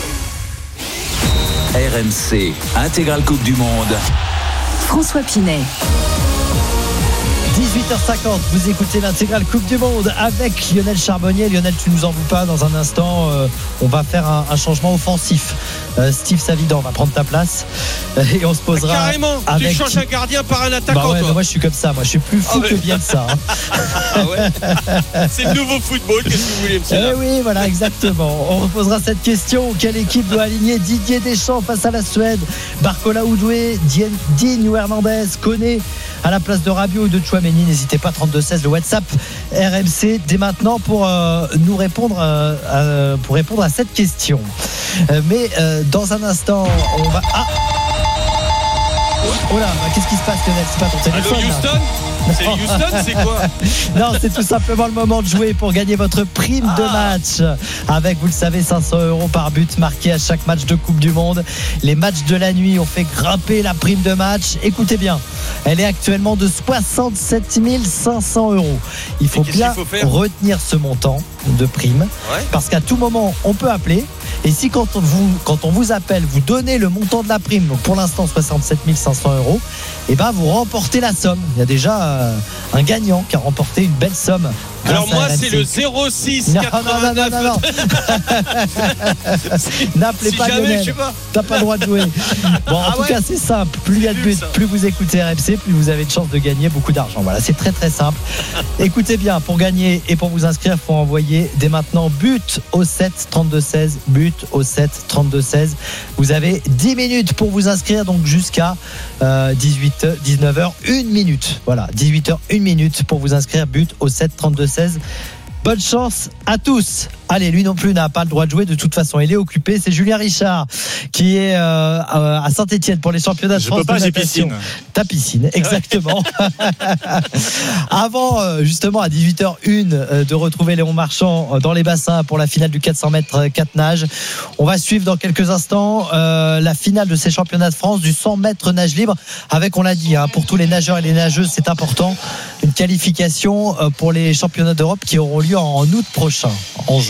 R M C, Intégrale Coupe du Monde. François Pinet. dix-huit heures cinquante, vous écoutez l'Intégrale Coupe du Monde avec Lionel Charbonnier. Lionel, tu nous en veux pas, dans un instant, euh, on va faire un, un changement offensif. Euh, Steve Savidan va prendre ta place euh, et on se posera. Ah, carrément, avec... tu changes un gardien par un attaquant. Bah ouais, toi. moi je suis comme ça, moi je suis plus fou ah ouais. que bien de ça. Hein. Ah ouais. C'est le nouveau football, qu'est-ce que vous voulez, monsieur? Eh oui, voilà, exactement. On reposera cette question. Quelle équipe doit aligner Didier Deschamps face à la Suède? Barcola Oudoué, Digne ou Hernandez, Koné à la place de Rabiot ou de Tchouaméni? N'hésitez pas, trente-deux seize, le WhatsApp R M C dès maintenant pour euh, nous répondre euh, euh, pour répondre à cette question. Euh, mais euh, dans un instant, on va. Ah oh là, qu'est-ce qui se passe, Lionel? C'est pas ton téléphone. Allô, Houston? C'est Houston, c'est quoi? Non, c'est tout simplement le moment de jouer pour gagner votre prime de match. Avec, vous le savez, cinq cents euros par but marqué à chaque match de Coupe du Monde. Les matchs de la nuit ont fait grimper la prime de match. Écoutez bien, elle est actuellement de soixante-sept mille cinq cents euros. Il faut bien faut retenir ce montant de prime. Ouais. Parce qu'à tout moment, on peut appeler. Et si quand on, vous, quand on vous appelle, vous donnez le montant de la prime, donc pour l'instant soixante-sept mille cinq cents euros, et ben vous remportez la somme. Il y a déjà euh, un gagnant qui a remporté une belle somme. Alors moi c'est le zéro six quatre-vingt-neuf. Non, non, non, non, non. N'appelez si pas Lionel. T'as pas le droit de jouer. Bon, en ah tout ouais. cas c'est simple. Plus il y a de buts, plus vous écoutez R M C, plus vous avez de chances de gagner beaucoup d'argent. Voilà, c'est très très simple. Écoutez bien, pour gagner et pour vous inscrire, il faut envoyer dès maintenant but au sept trente-deux seize. But au sept trente-deux seize. Vous avez dix minutes pour vous inscrire, donc jusqu'à euh, dix-huit heures, dix-neuf heures, une minute. Voilà, dix-huit heures, une minute pour vous inscrire. But au sept trente-deux seize. Bonne chance à tous. Allez, lui non plus n'a pas le droit de jouer. De toute façon, il est occupé. C'est Julien Richard qui est euh, à Saint-Etienne pour les championnats de France. Je peux pas, de j'ai natation. piscine. Ta piscine, exactement. Avant, euh, justement, à dix-huit heures une, euh, de retrouver Léon Marchand dans les bassins pour la finale du quatre cents mètres quatre nage. On va suivre dans quelques instants euh, la finale de ces championnats de France du cent mètres nage libre. Avec, on l'a dit, hein, pour tous les nageurs et les nageuses, c'est important, une qualification euh, pour les championnats d'Europe qui auront lieu en août prochain en jeu.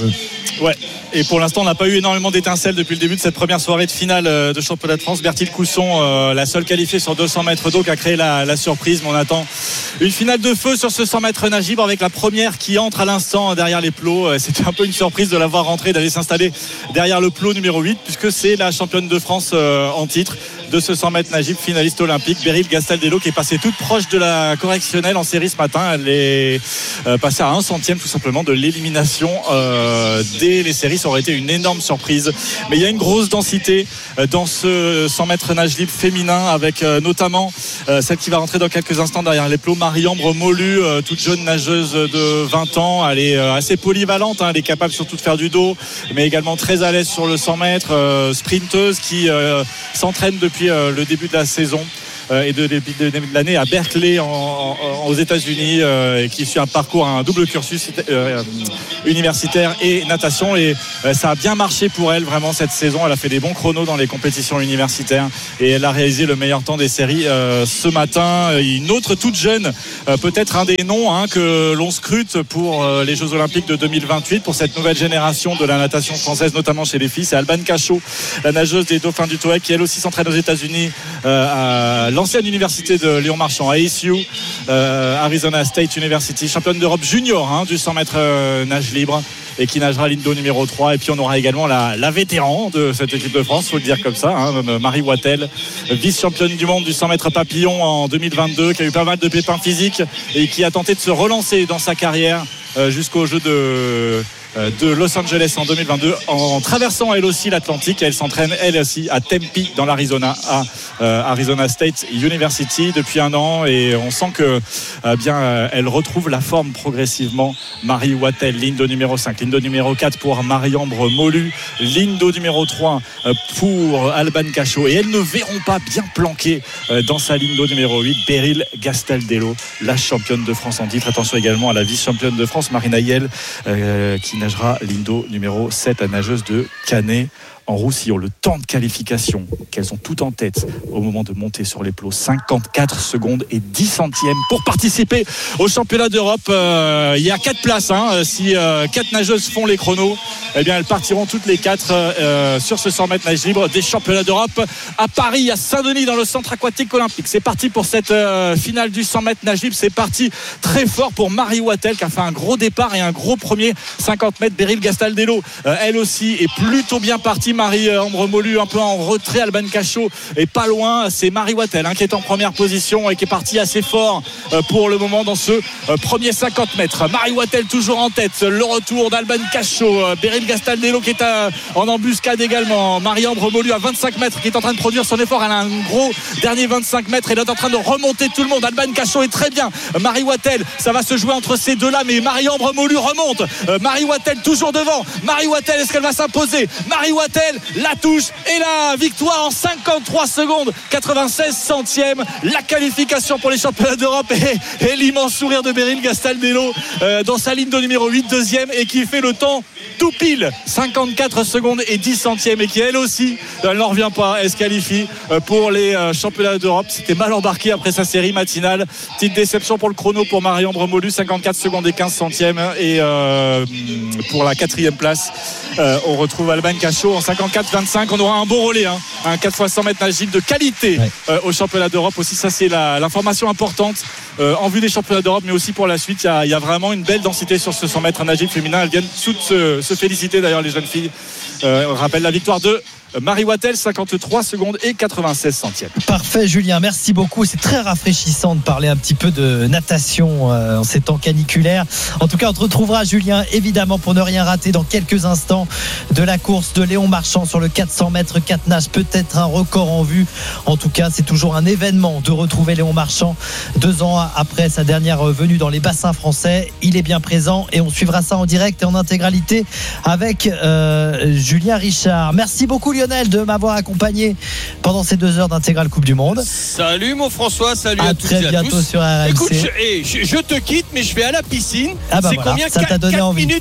Ouais, et pour l'instant on n'a pas eu énormément d'étincelles depuis le début de cette première soirée de finale de championnat de France. Berthilde Cousson, euh, la seule qualifiée sur deux cents mètres d'eau, qui a créé la, la surprise, mais on attend une finale de feu sur ce cent mètres nage libre avec la première qui entre à l'instant derrière les plots. C'était un peu une surprise de la voir rentrer, d'aller s'installer derrière le plot numéro huit, puisque c'est la championne de France euh, en titre de ce cent mètres nage libre, finaliste olympique, Beryl Gastaldello, qui est passée toute proche de la correctionnelle en série ce matin. Elle est euh, passée à un centième tout simplement de l'élimination euh, dès les séries. Ça aurait été une énorme surprise, mais il y a une grosse densité euh, dans ce cent mètres nage libre féminin, avec euh, notamment euh, celle qui va rentrer dans quelques instants derrière les plots, Marie-Ambre Molu, euh, toute jeune nageuse de vingt ans. Elle est euh, assez polyvalente, hein. Elle est capable surtout de faire du dos, mais également très à l'aise sur le cent mètres, euh, sprinteuse qui euh, s'entraîne depuis le début de la saison et de début de l'année à Berkeley en, en, aux États-Unis, euh, et qui suit un parcours, un double cursus euh, universitaire et natation, et euh, ça a bien marché pour elle vraiment cette saison. Elle a fait des bons chronos dans les compétitions universitaires et elle a réalisé le meilleur temps des séries euh, ce matin. Une autre toute jeune, euh, peut-être un des noms hein, que l'on scrute pour euh, les Jeux Olympiques de deux mille vingt-huit, pour cette nouvelle génération de la natation française, notamment chez les filles, c'est Alban Cachot, la nageuse des Dauphins du Touet, qui elle aussi s'entraîne aux États-Unis euh, à l'ancienne université de Léon Marchand, A S U, euh, Arizona State University, championne d'Europe junior hein, du cent mètres euh, nage libre, et qui nagera l'indo numéro trois. Et puis on aura également la, la vétéran de cette équipe de France, faut le dire comme ça, hein, Marie Wattel, vice-championne du monde du cent mètres papillon en deux mille vingt-deux, qui a eu pas mal de pépins physiques et qui a tenté de se relancer dans sa carrière euh, jusqu'aux Jeux de de Los Angeles en deux mille vingt-deux, en traversant elle aussi l'Atlantique. Elle s'entraîne elle aussi à Tempe dans l'Arizona, à euh, Arizona State University depuis un an, et on sent que euh, bien euh, elle retrouve la forme progressivement. Marie Wattel, l'indo numéro cinq, l'indo numéro quatre pour Marie-Ambre Molu, l'indo numéro trois euh, pour Alban Cachot, et elles ne verront pas bien planqué euh, dans sa lindo numéro huit, Beryl Gastaldello, la championne de France en titre. Attention également à la vice-championne de France, Marina Yel, euh, qui nagera l'indo numéro sept, la nageuse de Canet en Roussillon. Le temps de qualification qu'elles ont tout en tête au moment de monter sur les plots, cinquante-quatre secondes et dix centièmes pour participer au championnat d'Europe. Euh, il y a quatre places hein. Si euh, quatre nageuses font les chronos, eh bien elles partiront toutes les quatre euh, sur ce cent mètres nage libre des championnats d'Europe à Paris, à Saint-Denis, dans le centre aquatique olympique. C'est parti pour cette euh, finale du cent mètres nage libre. C'est parti très fort pour Marie Wattel, qui a fait un gros départ et un gros premier cinquante mètres. Beryl Gastaldello, euh, elle aussi est plutôt bien partie. Marie-Ambre Molu un peu en retrait, Alban Cachot est pas loin. C'est Marie Wattel hein, qui est en première position et qui est partie assez fort euh, pour le moment dans ce euh, premier cinquante mètres. Marie Wattel toujours en tête, le retour d'Alban Cachot, euh, Beryl Gastaldello qui est à, en embuscade également, Marie-Ambre Molu à vingt-cinq mètres qui est en train de produire son effort. Elle a un gros dernier vingt-cinq mètres, elle est en train de remonter tout le monde. Alban Cachot est très bien, Marie Wattel, ça va se jouer entre ces deux là, mais Marie-Ambre Molu remonte, euh, Marie Wattel toujours devant. Marie Wattel, est-ce qu'elle va s'imposer? Marie Wattel, la touche et la victoire en cinquante-trois secondes quatre-vingt-seize centièmes, la qualification pour les championnats d'Europe, et, et l'immense sourire de Beryl Gastaldello euh, dans sa ligne de numéro huit, deuxième, et qui fait le temps tout pile, cinquante-quatre secondes et dix centièmes, et qui elle aussi elle n'en revient pas, elle se qualifie pour les championnats d'Europe. C'était mal embarqué après sa série matinale, petite déception pour le chrono pour Marie-Ambre Molu, cinquante-quatre secondes et quinze centièmes, et euh, pour la quatrième place euh, on retrouve Alban Cachot en cinquante-quatre vingt-cinq. On aura un bon relais hein, un quatre fois cent mètres nage libre de qualité ouais. euh, au championnat d'Europe aussi, ça c'est la, l'information importante euh, en vue des championnats d'Europe, mais aussi pour la suite. Il y a, il y a vraiment une belle densité sur ce cent mètres nage libre féminin. Elles viennent toutes se, se féliciter d'ailleurs, les jeunes filles. Euh, on rappelle la victoire de Marie Wattel, cinquante-trois secondes et quatre-vingt-seize centièmes. Parfait Julien, merci beaucoup. C'est très rafraîchissant de parler un petit peu de natation euh, en ces temps caniculaires. En tout cas, on te retrouvera Julien, évidemment, pour ne rien rater dans quelques instants de la course de Léon Marchand sur le quatre cents mètres quatre nages. Peut-être un record en vue. En tout cas, c'est toujours un événement de retrouver Léon Marchand deux ans après sa dernière venue dans les bassins français. Il est bien présent et on suivra ça en direct et en intégralité avec euh, Julien Richard. Merci beaucoup Lionel de m'avoir accompagné pendant ces deux heures d'intégrale Coupe du Monde. Salut mon François, salut à, à tous et à tous. Très bientôt sur R M C. Écoute, je, je, je te quitte, mais je vais à la piscine. Ah bah c'est voilà, combien ça t'a donné envie. Minutes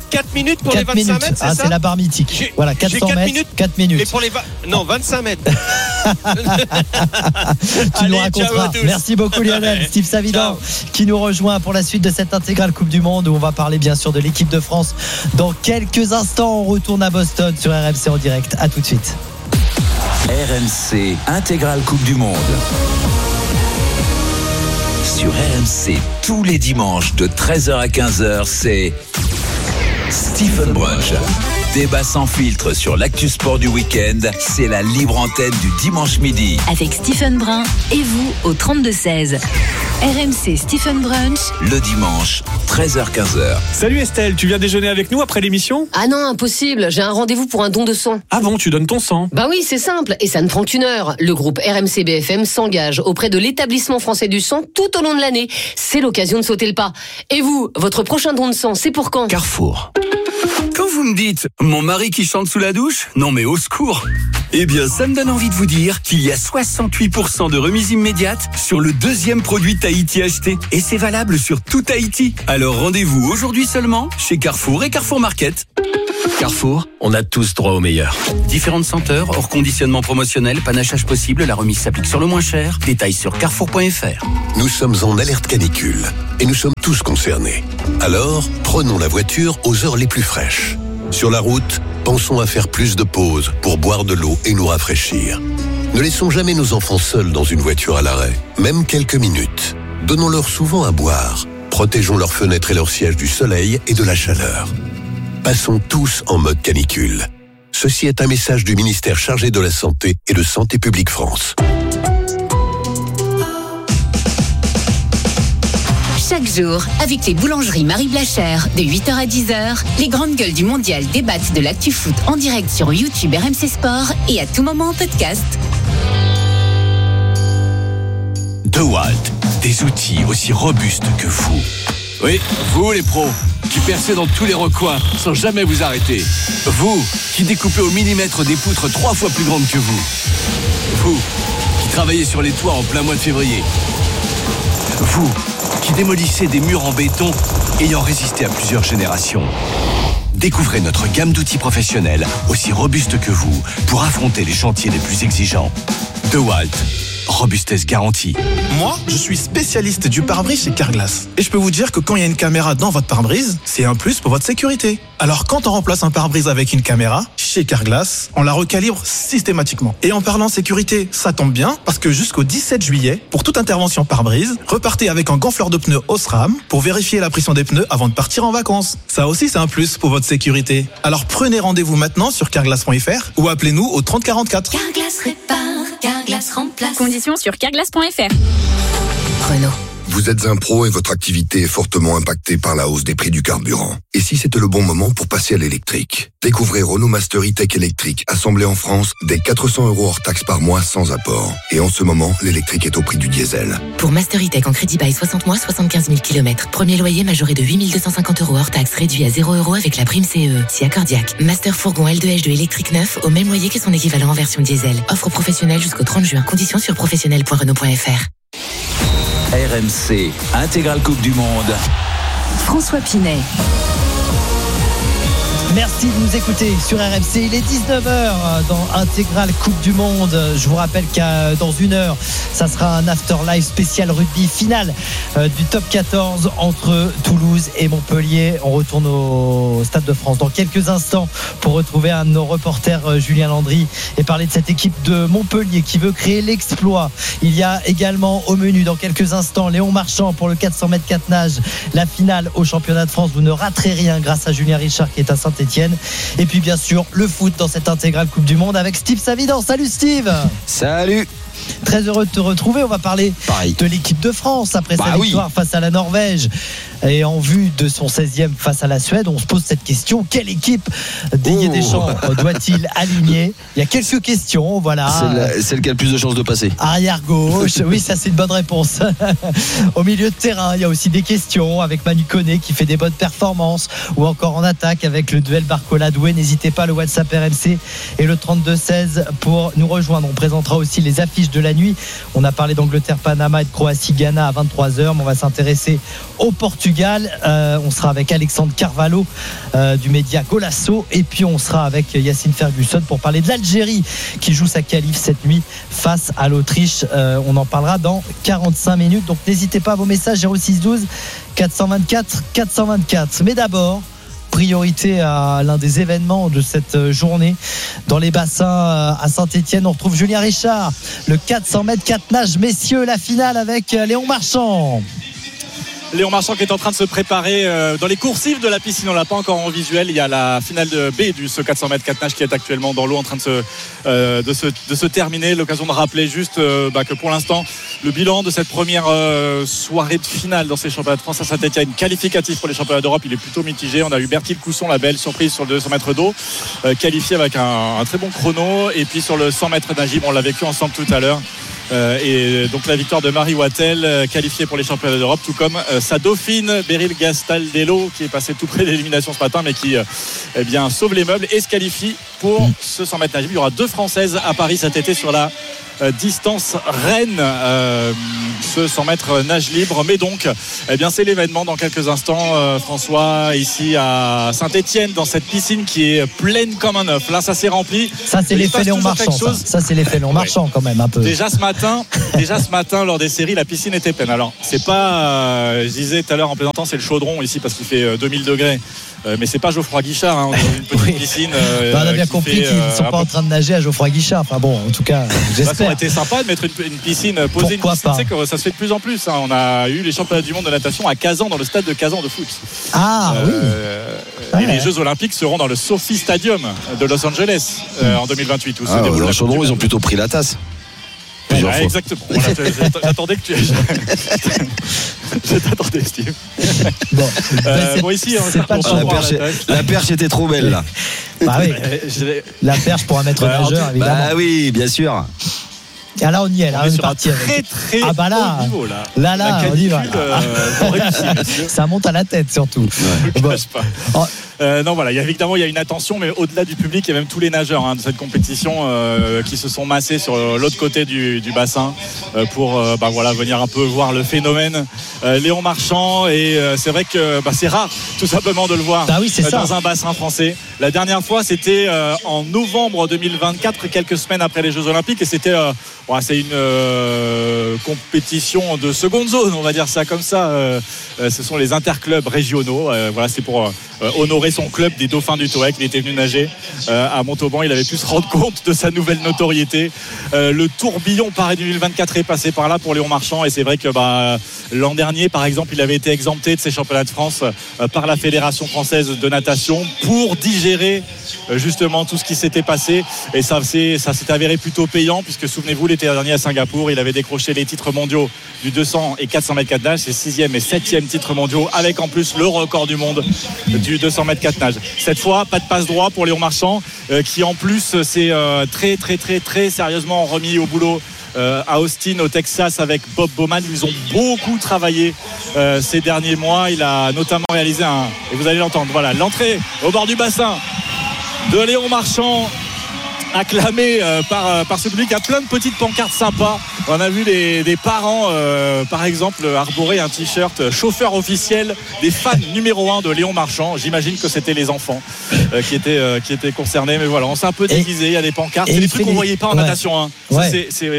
quatre minutes pour quatre les vingt-cinq minutes. mètres, c'est ah, ça? c'est la barre mythique. J'ai- Voilà, quatre j'ai cents quatre mètres, minutes. quatre minutes. Et pour les va- non, vingt-cinq mètres. Tu nous Allez, ciao raconteras. à tous. Merci beaucoup Lionel. Steve Savidan qui nous rejoint pour la suite de cette intégrale Coupe du Monde où on va parler bien sûr de l'équipe de France dans quelques instants. On retourne à Boston sur R M C en direct. À tout de suite. R M C intégrale Coupe du Monde. Sur R M C, tous les dimanches de treize heures à quinze heures, c'est Stephen Brunch. Débat sans filtre sur l'actu sport du week-end, c'est la libre antenne du dimanche midi. Avec Stephen Brun et vous au trente-deux seize. R M C Stephen Brunch. Le dimanche, treize heures à quinze heures. Salut Estelle, tu viens déjeuner avec nous après l'émission? Ah non, impossible, j'ai un rendez-vous pour un don de sang. Ah bon, tu donnes ton sang? Bah oui, c'est simple, et ça ne prend qu'une heure. Le groupe R M C B F M s'engage auprès de l'établissement français du sang tout au long de l'année. C'est l'occasion de sauter le pas. Et vous, votre prochain don de sang, c'est pour quand? Carrefour. Quand vous me dites « mon mari qui chante sous la douche », non mais au secours. Eh bien, ça me donne envie de vous dire qu'il y a soixante-huit pour cent de remise immédiate sur le deuxième produit Tahiti acheté. Et c'est valable sur tout Tahiti. Alors rendez-vous aujourd'hui seulement chez Carrefour et Carrefour Market. Carrefour, on a tous droit au meilleur. Différentes senteurs, hors conditionnement promotionnel, panachage possible, la remise s'applique sur le moins cher. Détails sur carrefour point f r. Nous sommes en alerte canicule et nous sommes tous concernés. Alors, prenons la voiture aux heures les plus fraîches. Sur la route, pensons à faire plus de pauses pour boire de l'eau et nous rafraîchir. Ne laissons jamais nos enfants seuls dans une voiture à l'arrêt, même quelques minutes. Donnons-leur souvent à boire. Protégeons leurs fenêtres et leurs sièges du soleil et de la chaleur. Passons tous en mode canicule. Ceci est un message du ministère chargé de la Santé et de Santé publique France. Chaque jour, avec les boulangeries Marie Blachère, de huit heures à dix heures, les grandes gueules du mondial débattent de l'actu foot en direct sur YouTube R M C Sport et à tout moment en podcast. DeWalt, des outils aussi robustes que vous. Oui, vous les pros, qui percez dans tous les recoins sans jamais vous arrêter. Vous, qui découpez au millimètre des poutres trois fois plus grandes que vous. Vous, qui travaillez sur les toits en plein mois de février. Vous, qui démolissez des murs en béton ayant résisté à plusieurs générations. Découvrez notre gamme d'outils professionnels aussi robustes que vous pour affronter les chantiers les plus exigeants. DeWalt. Robustesse garantie. Moi, je suis spécialiste du pare-brise chez Carglass. Et je peux vous dire que quand il y a une caméra dans votre pare-brise, c'est un plus pour votre sécurité. Alors quand on remplace un pare-brise avec une caméra, chez Carglass, on la recalibre systématiquement. Et en parlant sécurité, ça tombe bien, parce que jusqu'au dix-sept juillet, pour toute intervention pare-brise, repartez avec un gonfleur de pneus Osram pour vérifier la pression des pneus avant de partir en vacances. Ça aussi, c'est un plus pour votre sécurité. Alors prenez rendez-vous maintenant sur carglass point f r ou appelez-nous au trente quarante-quatre. Carglass répare, Carglass remplace. Conditions sur carglass point f r. Renault. Vous êtes un pro et votre activité est fortement impactée par la hausse des prix du carburant. Et si c'était le bon moment pour passer à l'électrique? Découvrez Renault Master E-Tech électrique, assemblé en France, dès quatre cents euros hors taxe par mois sans apport. Et en ce moment, l'électrique est au prix du diesel. Pour Master E-Tech en crédit bail soixante mois, soixante-quinze mille kilomètres. Premier loyer majoré de huit mille deux cent cinquante euros hors taxe, réduit à zéro euros avec la prime C E E. Si accordiaque. Master Fourgon L deux H deux électrique neuf au même loyer que son équivalent en version diesel. Offre professionnelle jusqu'au trente juin. Conditions sur professionnel point renault point f r. R M C, intégrale Coupe du Monde. François Pinet. Merci de nous écouter sur R M C. Il est dix-neuf heures dans Intégrale Coupe du Monde. Je vous rappelle qu'à dans une heure, ça sera un afterlife spécial rugby finale du top quatorze entre Toulouse et Montpellier. On retourne au Stade de France dans quelques instants pour retrouver un de nos reporters, Julien Landry, et parler de cette équipe de Montpellier qui veut créer l'exploit. Il y a également au menu dans quelques instants Léon Marchand pour le quatre cents mètres quatre nages, la finale au championnat de France. Vous ne raterez rien grâce à Julien Richard qui est à Saint-Étienne. Et puis bien sûr le foot dans cette intégrale Coupe du Monde avec Steve Savidan. Salut Steve. Salut. Très heureux de te retrouver. On va parler Pareil. de l'équipe de France après bah sa oui. victoire face à la Norvège et en vue de son seizième face à la Suède. On se pose cette question: quelle équipe Didier oh. Deschamps doit-il aligner? Il y a quelques questions, voilà. C'est, la, celle qui a le plus de chances de passer. Arrière gauche, oui, ça c'est une bonne réponse. Au milieu de terrain, il y a aussi des questions avec Manu Koné qui fait des bonnes performances, ou encore en attaque avec le duel Barcola-Doué. N'hésitez pas, le WhatsApp R M C et le trente-deux seize pour nous rejoindre. On présentera aussi les affiches de la nuit. On a parlé d'Angleterre-Panama et de Croatie-Ghana à vingt-trois heures, mais on va s'intéresser au Portugal Portugal. Euh, on sera avec Alexandre Carvalho euh, du média Golasso. Et puis on sera avec Yacine Ferguson pour parler de l'Algérie qui joue sa qualif cette nuit face à l'Autriche. Euh, on en parlera dans quarante-cinq minutes. Donc n'hésitez pas à vos messages zéro six douze quatre cent vingt-quatre quatre cent vingt-quatre. Mais d'abord, priorité à l'un des événements de cette journée dans les bassins à Saint-Etienne. On retrouve Julien Richard, le quatre cents mètres quatre nages messieurs, la finale avec Léon Marchand. Léon Marchand qui est en train de se préparer dans les coursives de la piscine. On l'a pas encore en visuel. Il y a la finale de B du ce quatre cents mètres quatre nages qui est actuellement dans l'eau en train de se, euh, de se, de se terminer. L'occasion de rappeler juste euh, bah, que pour l'instant, le bilan de cette première euh, soirée de finale dans ces championnats de France à Saint-Etienne, qualificatif pour les championnats d'Europe, il est plutôt mitigé. On a eu Bertil Cousson, la belle surprise sur le deux cents mètres d'eau, euh, qualifié avec un, un très bon chrono. Et puis sur le cent mètres nagib, on l'a vécu ensemble tout à l'heure. Euh, et donc la victoire de Marie Wattel, euh, qualifiée pour les championnats d'Europe, tout comme euh, sa dauphine Beryl Gastaldello qui est passée tout près de l'élimination ce matin mais qui euh, eh bien, sauve les meubles et se qualifie pour mmh. ce cent mètres nagib. Il y aura deux Françaises à Paris cet été sur la euh, distance Rennes, euh, ce cent mètres nage libre. Mais donc eh bien, c'est l'événement dans quelques instants, euh, François, ici à Saint-Etienne, dans cette piscine qui est pleine comme un œuf. Là ça s'est rempli. Ça c'est l'effet Léon Marchand. Ça. ça c'est l'effet Léon Marchand ouais. quand même un peu. Déjà ce matin Déjà ce matin lors des séries la piscine était pleine. Alors c'est pas euh, je disais tout à l'heure en plaisantant c'est le chaudron ici parce qu'il fait euh, deux mille degrés euh, mais c'est pas Geoffroy Guichard hein, on a une petite oui. piscine euh, bah, on a bien compris fait, qu'ils ne sont euh, pas en train de nager à Geoffroy Guichard. Enfin bon en tout cas j'espère. Ça aurait été sympa de mettre une, une piscine poser Pourquoi une piscine pas. Tu sais que ça se fait de plus en plus hein. On a eu les championnats du monde de natation à Kazan dans le stade de Kazan de foot. Ah euh, oui et ouais. les Jeux Olympiques seront dans le Sophie Stadium de Los Angeles euh, en deux mille vingt-huit où ah, ouais, le chaudron ils ont plutôt pris la tasse. Ah, exactement. Voilà, j'attendais que tu. Je t'attendais, Steve. Bon, euh, bon ici, c'est pas ah, la, perche, la perche était trop belle là. Bah oui. La perche pour un maître bah, nageur, évidemment. Bah oui, bien sûr. Et là on y est, là on, on est parti très, avec. Très ah bah là, niveau, là, là, là, on y va. Euh, ça monte à la tête surtout. Ouais. Bon. Pas. Oh. Euh, non voilà, il y a, évidemment il y a une attention, mais au-delà du public, il y a même tous les nageurs hein, de cette compétition euh, qui se sont massés sur l'autre côté du, du bassin euh, pour euh, bah, voilà, venir un peu voir le phénomène euh, Léon Marchand. Et euh, c'est vrai que bah, c'est rare tout simplement de le voir bah oui, euh, dans un bassin français. La dernière fois c'était euh, en novembre deux mille vingt-quatre, quelques semaines après les Jeux Olympiques, et c'était euh, bon, c'est une euh, compétition de seconde zone, on va dire ça comme ça. Euh, euh, ce sont les interclubs régionaux. Euh, voilà, c'est pour euh, honorer son club des Dauphins du Toec. Il était venu nager euh, à Montauban. Il avait pu se rendre compte de sa nouvelle notoriété. Euh, le tourbillon Paris deux mille vingt-quatre est passé par là pour Léon Marchand. Et c'est vrai que bah, l'an dernier, par exemple, il avait été exempté de ces championnats de France euh, par la Fédération française de natation pour digérer euh, justement tout ce qui s'était passé. Et ça, c'est, ça s'est avéré plutôt payant, puisque souvenez-vous, l'été dernier à Singapour, il avait décroché les titres mondiaux du deux cents et quatre cents mètres quatre nage. C'est sixième et septième titres mondiaux, avec en plus le record du monde du deux cents mètres quatre nage. Cette fois, pas de passe droit pour Léon Marchand, euh, qui en plus s'est euh, très très très très sérieusement remis au boulot euh, à Austin au Texas avec Bob Bowman. Ils ont beaucoup travaillé euh, ces derniers mois. Il a notamment réalisé un, et vous allez l'entendre, voilà, l'entrée au bord du bassin de Léon Marchand, acclamé euh, par, euh, par ce public. Il y a plein de petites pancartes sympas. On a vu des, des parents euh, par exemple arborer un t-shirt chauffeur officiel des fans numéro un de Léon Marchand. J'imagine que c'était les enfants euh, qui, étaient, euh, qui étaient concernés, mais voilà, on s'est un peu déguisé. Il y a des pancartes, c'est des trucs qu'on ne voyait pas en ouais. natation hein. ouais. c'est, c'est...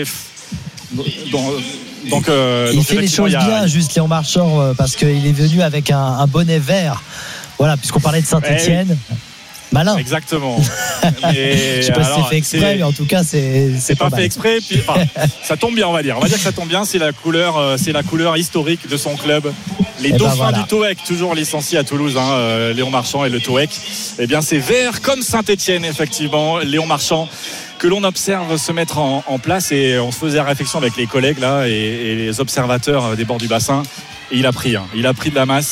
Donc, donc, euh, il donc fait les choses a... bien juste Léon Marchand euh, parce qu'il est venu avec un, un bonnet vert, voilà, puisqu'on parlait de Saint-Etienne. Eh oui. Malin. Exactement. Mais, je sais pas alors, si c'est fait exprès, c'est, mais en tout cas, c'est. C'est, c'est pas, pas fait exprès. Puis, enfin, ça tombe bien, on va dire. On va dire que ça tombe bien. C'est la couleur, euh, c'est la couleur historique de son club. Les et Dauphins ben voilà. du Toec, toujours licenciés à Toulouse, hein, euh, Léon Marchand et le Toec. Eh bien, c'est vert comme Saint-Etienne, effectivement. Léon Marchand, que l'on observe se mettre en, en place, et on se faisait la réflexion avec les collègues là et, et les observateurs des bords du bassin. Et il a pris, hein, il a pris de la masse.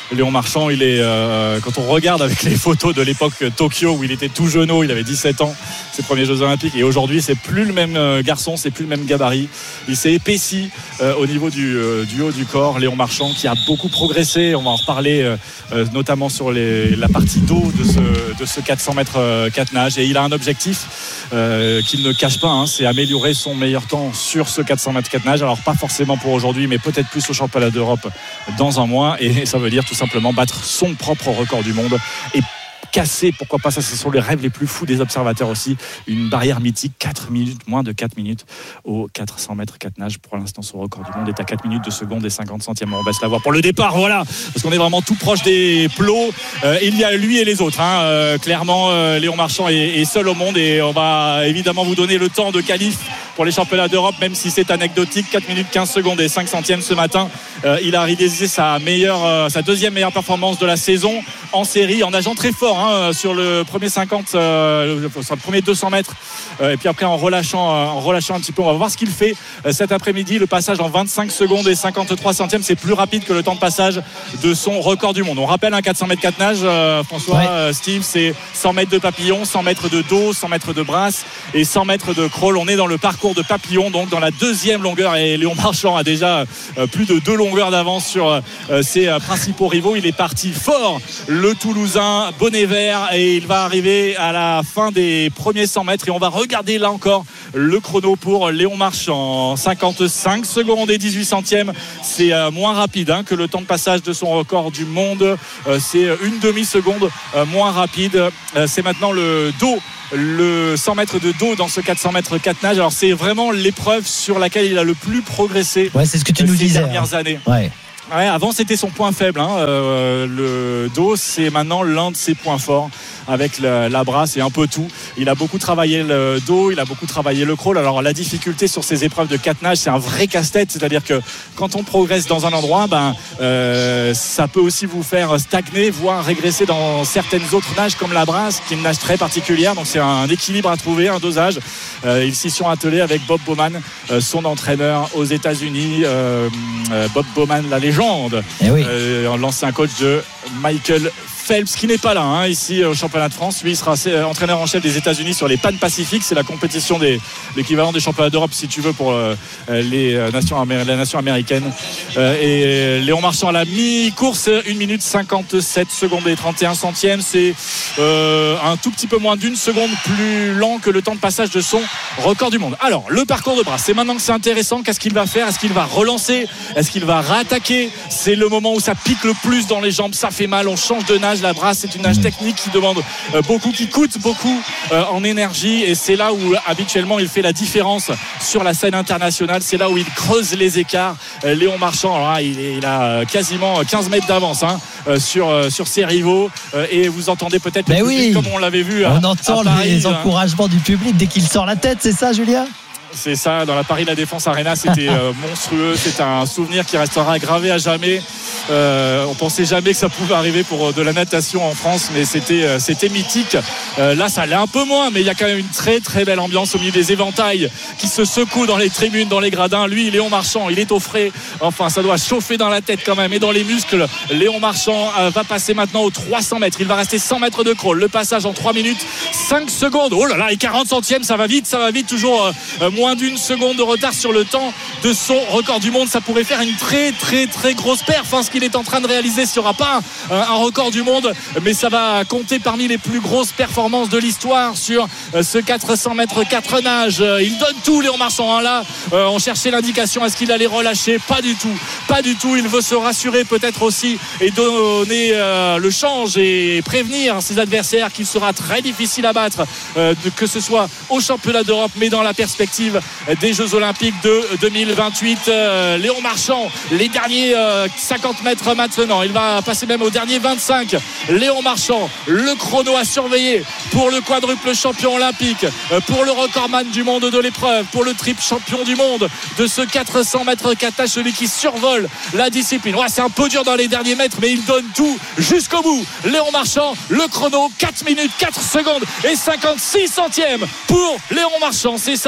Léon Marchand, il est, euh, quand on regarde avec les photos de l'époque Tokyo où il était tout jeuneau, il avait dix-sept ans, ses premiers Jeux Olympiques, et aujourd'hui c'est plus le même garçon, c'est plus le même gabarit. Il s'est épaissi euh, au niveau du, euh, du haut du corps. Léon Marchand qui a beaucoup progressé, on va en reparler euh, euh, notamment sur les, la partie dos de ce, de ce quatre cents mètres euh, quatre nages, et il a un objectif euh, qu'il ne cache pas, hein, c'est améliorer son meilleur temps sur ce quatre cents mètres quatre nages. Alors pas forcément pour aujourd'hui, mais peut-être plus au championnat d'Europe dans un mois, et ça veut dire tout simplement battre son propre record du monde et casser, pourquoi pas, ça ce sont les rêves les plus fous des observateurs aussi, une barrière mythique, quatre minutes, moins de quatre minutes au quatre cents mètres quatre nages. Pour l'instant son record du monde est à quatre minutes de seconde et cinquante centièmes. On va se l'avoir pour le départ, voilà, parce qu'on est vraiment tout proche des plots. Euh, il y a lui et les autres, hein. euh, clairement euh, Léon Marchand est, est seul au monde, et on va évidemment vous donner le temps de qualif pour les championnats d'Europe, même si c'est anecdotique. Quatre minutes quinze secondes et cinq centièmes ce matin. euh, il a réalisé sa meilleure euh, sa deuxième meilleure performance de la saison en série, en nageant très fort, hein, sur le premier cinquante, euh, sur le premier deux cents mètres, euh, et puis après en relâchant, euh, en relâchant un petit peu. On va voir ce qu'il fait euh, cet après-midi. Le passage en vingt-cinq secondes et cinquante-trois centièmes, c'est plus rapide que le temps de passage de son record du monde. On rappelle un quatre cents mètres quatre nages, euh, François, ouais. euh, Steve, c'est cent mètres de papillon, cent mètres de dos, cent mètres de brasse et cent mètres de crawl. On est dans le parcours de papillon, donc dans la deuxième longueur, et Léon Marchand a déjà euh, plus de deux longueurs d'avance sur euh, ses euh, principaux rivaux. Il est parti fort, le Toulousain, bonnet vert, et il va arriver à la fin des premiers cent mètres, et on va regarder là encore le chrono pour Léon Marchand. Cinquante-cinq secondes et dix-huit centièmes, c'est euh, moins rapide, hein, que le temps de passage de son record du monde. euh, c'est une demi-seconde euh, moins rapide. euh, c'est maintenant le dos, le cent mètres de dos dans ce quatre cents mètres quatre nages. Alors c'est vraiment l'épreuve sur laquelle il a le plus progressé, ouais, c'est ce que tu euh, nous ces disais, dernières hein. années. Ouais. Ouais, avant c'était son point faible, hein. euh, le dos, c'est maintenant l'un de ses points forts, avec la, la brasse et un peu tout. Il a beaucoup travaillé le dos, il a beaucoup travaillé le crawl. Alors la difficulté sur ces épreuves de quatre nages, c'est un vrai casse-tête, c'est-à-dire que quand on progresse dans un endroit, ben euh, ça peut aussi vous faire stagner, voire régresser dans certaines autres nages comme la brasse, qui est une nage très particulière. Donc c'est un équilibre à trouver, un dosage. Euh, ils s'y sont attelés avec Bob Bowman, euh, son entraîneur aux États-Unis. Euh, euh, Bob Bowman, la légende, eh oui. euh, l'ancien coach de Michael Phelps, qui n'est pas là, hein, ici au championnat de France. Lui, il sera entraîneur en chef des États-Unis sur les Pan Pacifiques. C'est la compétition des l'équivalent des championnats d'Europe, si tu veux, pour euh, les nations, la nation américaine. Euh, et Léon Marchand à la mi-course, une minute cinquante-sept secondes et trente et un centièmes. C'est euh, un tout petit peu moins d'une seconde plus lent que le temps de passage de son record du monde. Alors, le parcours de brasse, c'est maintenant que c'est intéressant. Qu'est-ce qu'il va faire? Est-ce qu'il va relancer? Est-ce qu'il va réattaquer? C'est le moment où ça pique le plus dans les jambes, ça fait mal, on change de nage. La brasse, c'est une nage technique qui demande beaucoup, qui coûte beaucoup en énergie, et c'est là où habituellement il fait la différence sur la scène internationale. C'est là où il creuse les écarts. Léon Marchand, alors là, il, est, il a quasiment quinze mètres d'avance, hein, sur, sur ses rivaux, et vous entendez peut-être le public, oui, comme on l'avait vu. On à, entend à Paris, les encouragements du public dès qu'il sort la tête, c'est ça, Julien? C'est ça, dans la Paris La Défense Arena, c'était euh, monstrueux. C'est un souvenir qui restera gravé à jamais. Euh, on pensait jamais que ça pouvait arriver pour de la natation en France, mais c'était euh, c'était mythique. Euh, là, ça allait un peu moins, mais il y a quand même une très très belle ambiance au milieu des éventails qui se secouent dans les tribunes, dans les gradins. Lui, Léon Marchand, il est au frais. Enfin, ça doit chauffer dans la tête quand même et dans les muscles. Léon Marchand euh, va passer maintenant aux trois cents mètres. Il va rester cent mètres de crawl. Le passage en trois minutes cinq secondes. Oh là là, et quarante centièmes, ça va vite, ça va vite. Toujours euh, moins d'une seconde de retard sur le temps de son record du monde. Ça pourrait faire une très très très grosse perf, hein. Ce qu'il est en train de réaliser, ce sera pas un, un record du monde, mais ça va compter parmi les plus grosses performances de l'histoire sur euh, ce quatre cents mètres quatre nages. Il donne tout, Léon Marchand, hein. Là euh, on cherchait l'indication, est-ce qu'il allait relâcher? Pas du tout, pas du tout. Il veut se rassurer peut-être aussi et donner euh, le change et prévenir ses adversaires qu'il sera très difficile à battre, euh, de, que ce soit au championnat d'Europe, mais dans la perspective des Jeux Olympiques de deux mille vingt-huit. euh, Léon Marchand, les derniers euh, cinquante mètres maintenant, il va passer même au dernier vingt-cinq. Léon Marchand, le chrono à surveiller pour le quadruple champion olympique, euh, pour le recordman du monde de l'épreuve, pour le triple champion du monde de ce quatre cents mètres quatre nages, celui qui survole la discipline. Ouais, c'est un peu dur dans les derniers mètres, mais il donne tout jusqu'au bout. Léon Marchand, le chrono, quatre minutes quatre secondes et cinquante-six centièmes pour Léon Marchand. C'est sa troisième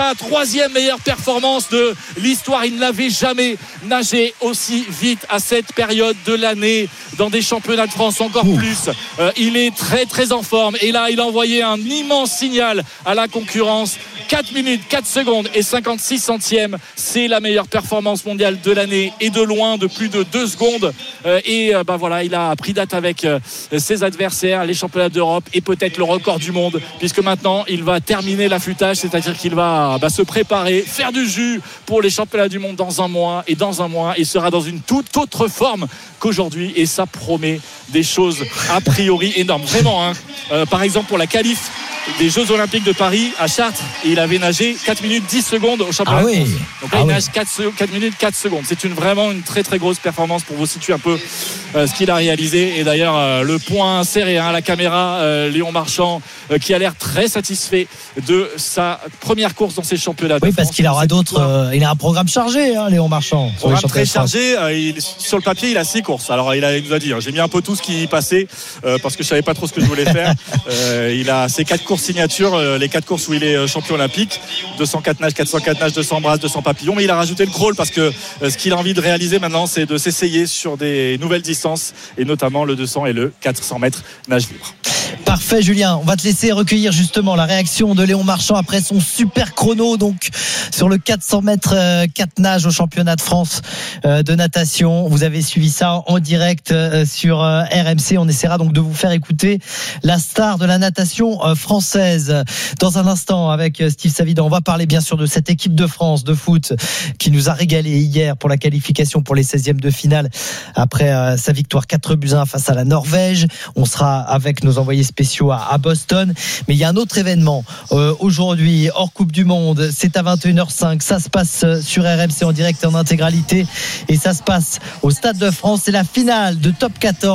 deuxième meilleure performance de l'histoire. Il n'avait jamais nagé aussi vite à cette période de l'année dans des championnats de France, encore Ouh. plus. Euh, il est très très en forme et là il a envoyé un immense signal à la concurrence. quatre minutes, quatre secondes et cinquante-six centièmes, c'est la meilleure performance mondiale de l'année et de loin, de plus de deux secondes. Euh, et euh, bah voilà, il a pris date avec euh, ses adversaires, les championnats d'Europe et peut-être le record du monde, puisque maintenant il va terminer l'affûtage, c'est-à-dire qu'il va bah, se préparer, faire du jus pour les championnats du monde dans un mois, et dans un mois il sera dans une toute autre forme qu'aujourd'hui et ça promet des choses a priori énormes, vraiment hein. euh, par exemple pour la qualif des Jeux Olympiques de Paris à Chartres, et il avait nagé quatre minutes dix secondes au championnat ah oui. de France. Donc là ah il oui. nage quatre, quatre minutes quatre secondes. C'est une, vraiment une très très grosse performance pour vous situer un peu euh, ce qu'il a réalisé. Et d'ailleurs euh, le point serré à hein, la caméra, euh, Léon Marchand euh, qui a l'air très satisfait de sa première course dans ces championnats de oui, France. parce qu'il aura d'autres euh, il a un programme chargé hein, Léon Marchand. Programme très chargé, euh, il, sur le papier il a six courses. Alors il, a, il nous a dit hein, j'ai mis un peu tout ce qui passait euh, parce que je savais pas trop ce que je voulais faire. euh, il a ses quatre courses signatures, euh, les quatre courses où il est champion olympique, deux cent quatre nages, quatre cent quatre nages, deux cents brasses, deux cents papillons, mais il a rajouté le crawl parce que euh, ce qu'il a envie de réaliser maintenant c'est de s'essayer sur des nouvelles distances et notamment le deux cents et le quatre cents mètres nage libre. Parfait Julien, on va te laisser recueillir justement la réaction de Léon Marchand après son super chrono donc sur le quatre cents mètres euh, quatre nages au championnat de France euh, de natation. Vous avez suivi ça en direct euh, sur euh, R M C. On essaiera donc de vous faire écouter la star de la natation euh, française dans un instant avec euh, Steve Savidan. On va parler bien sûr de cette équipe de France de foot qui nous a régalé hier pour la qualification pour les seizièmes de finale après euh, sa victoire quatre buts à un face à la Norvège. On sera avec nos envoyés spéciaux à, à Boston, mais il y a un autre événement euh, aujourd'hui hors Coupe du Monde, c'est à vingt et une heures cinq, ça se passe sur R M C en direct et en intégralité et ça se passe au Stade de France, c'est la finale de Top quatorze.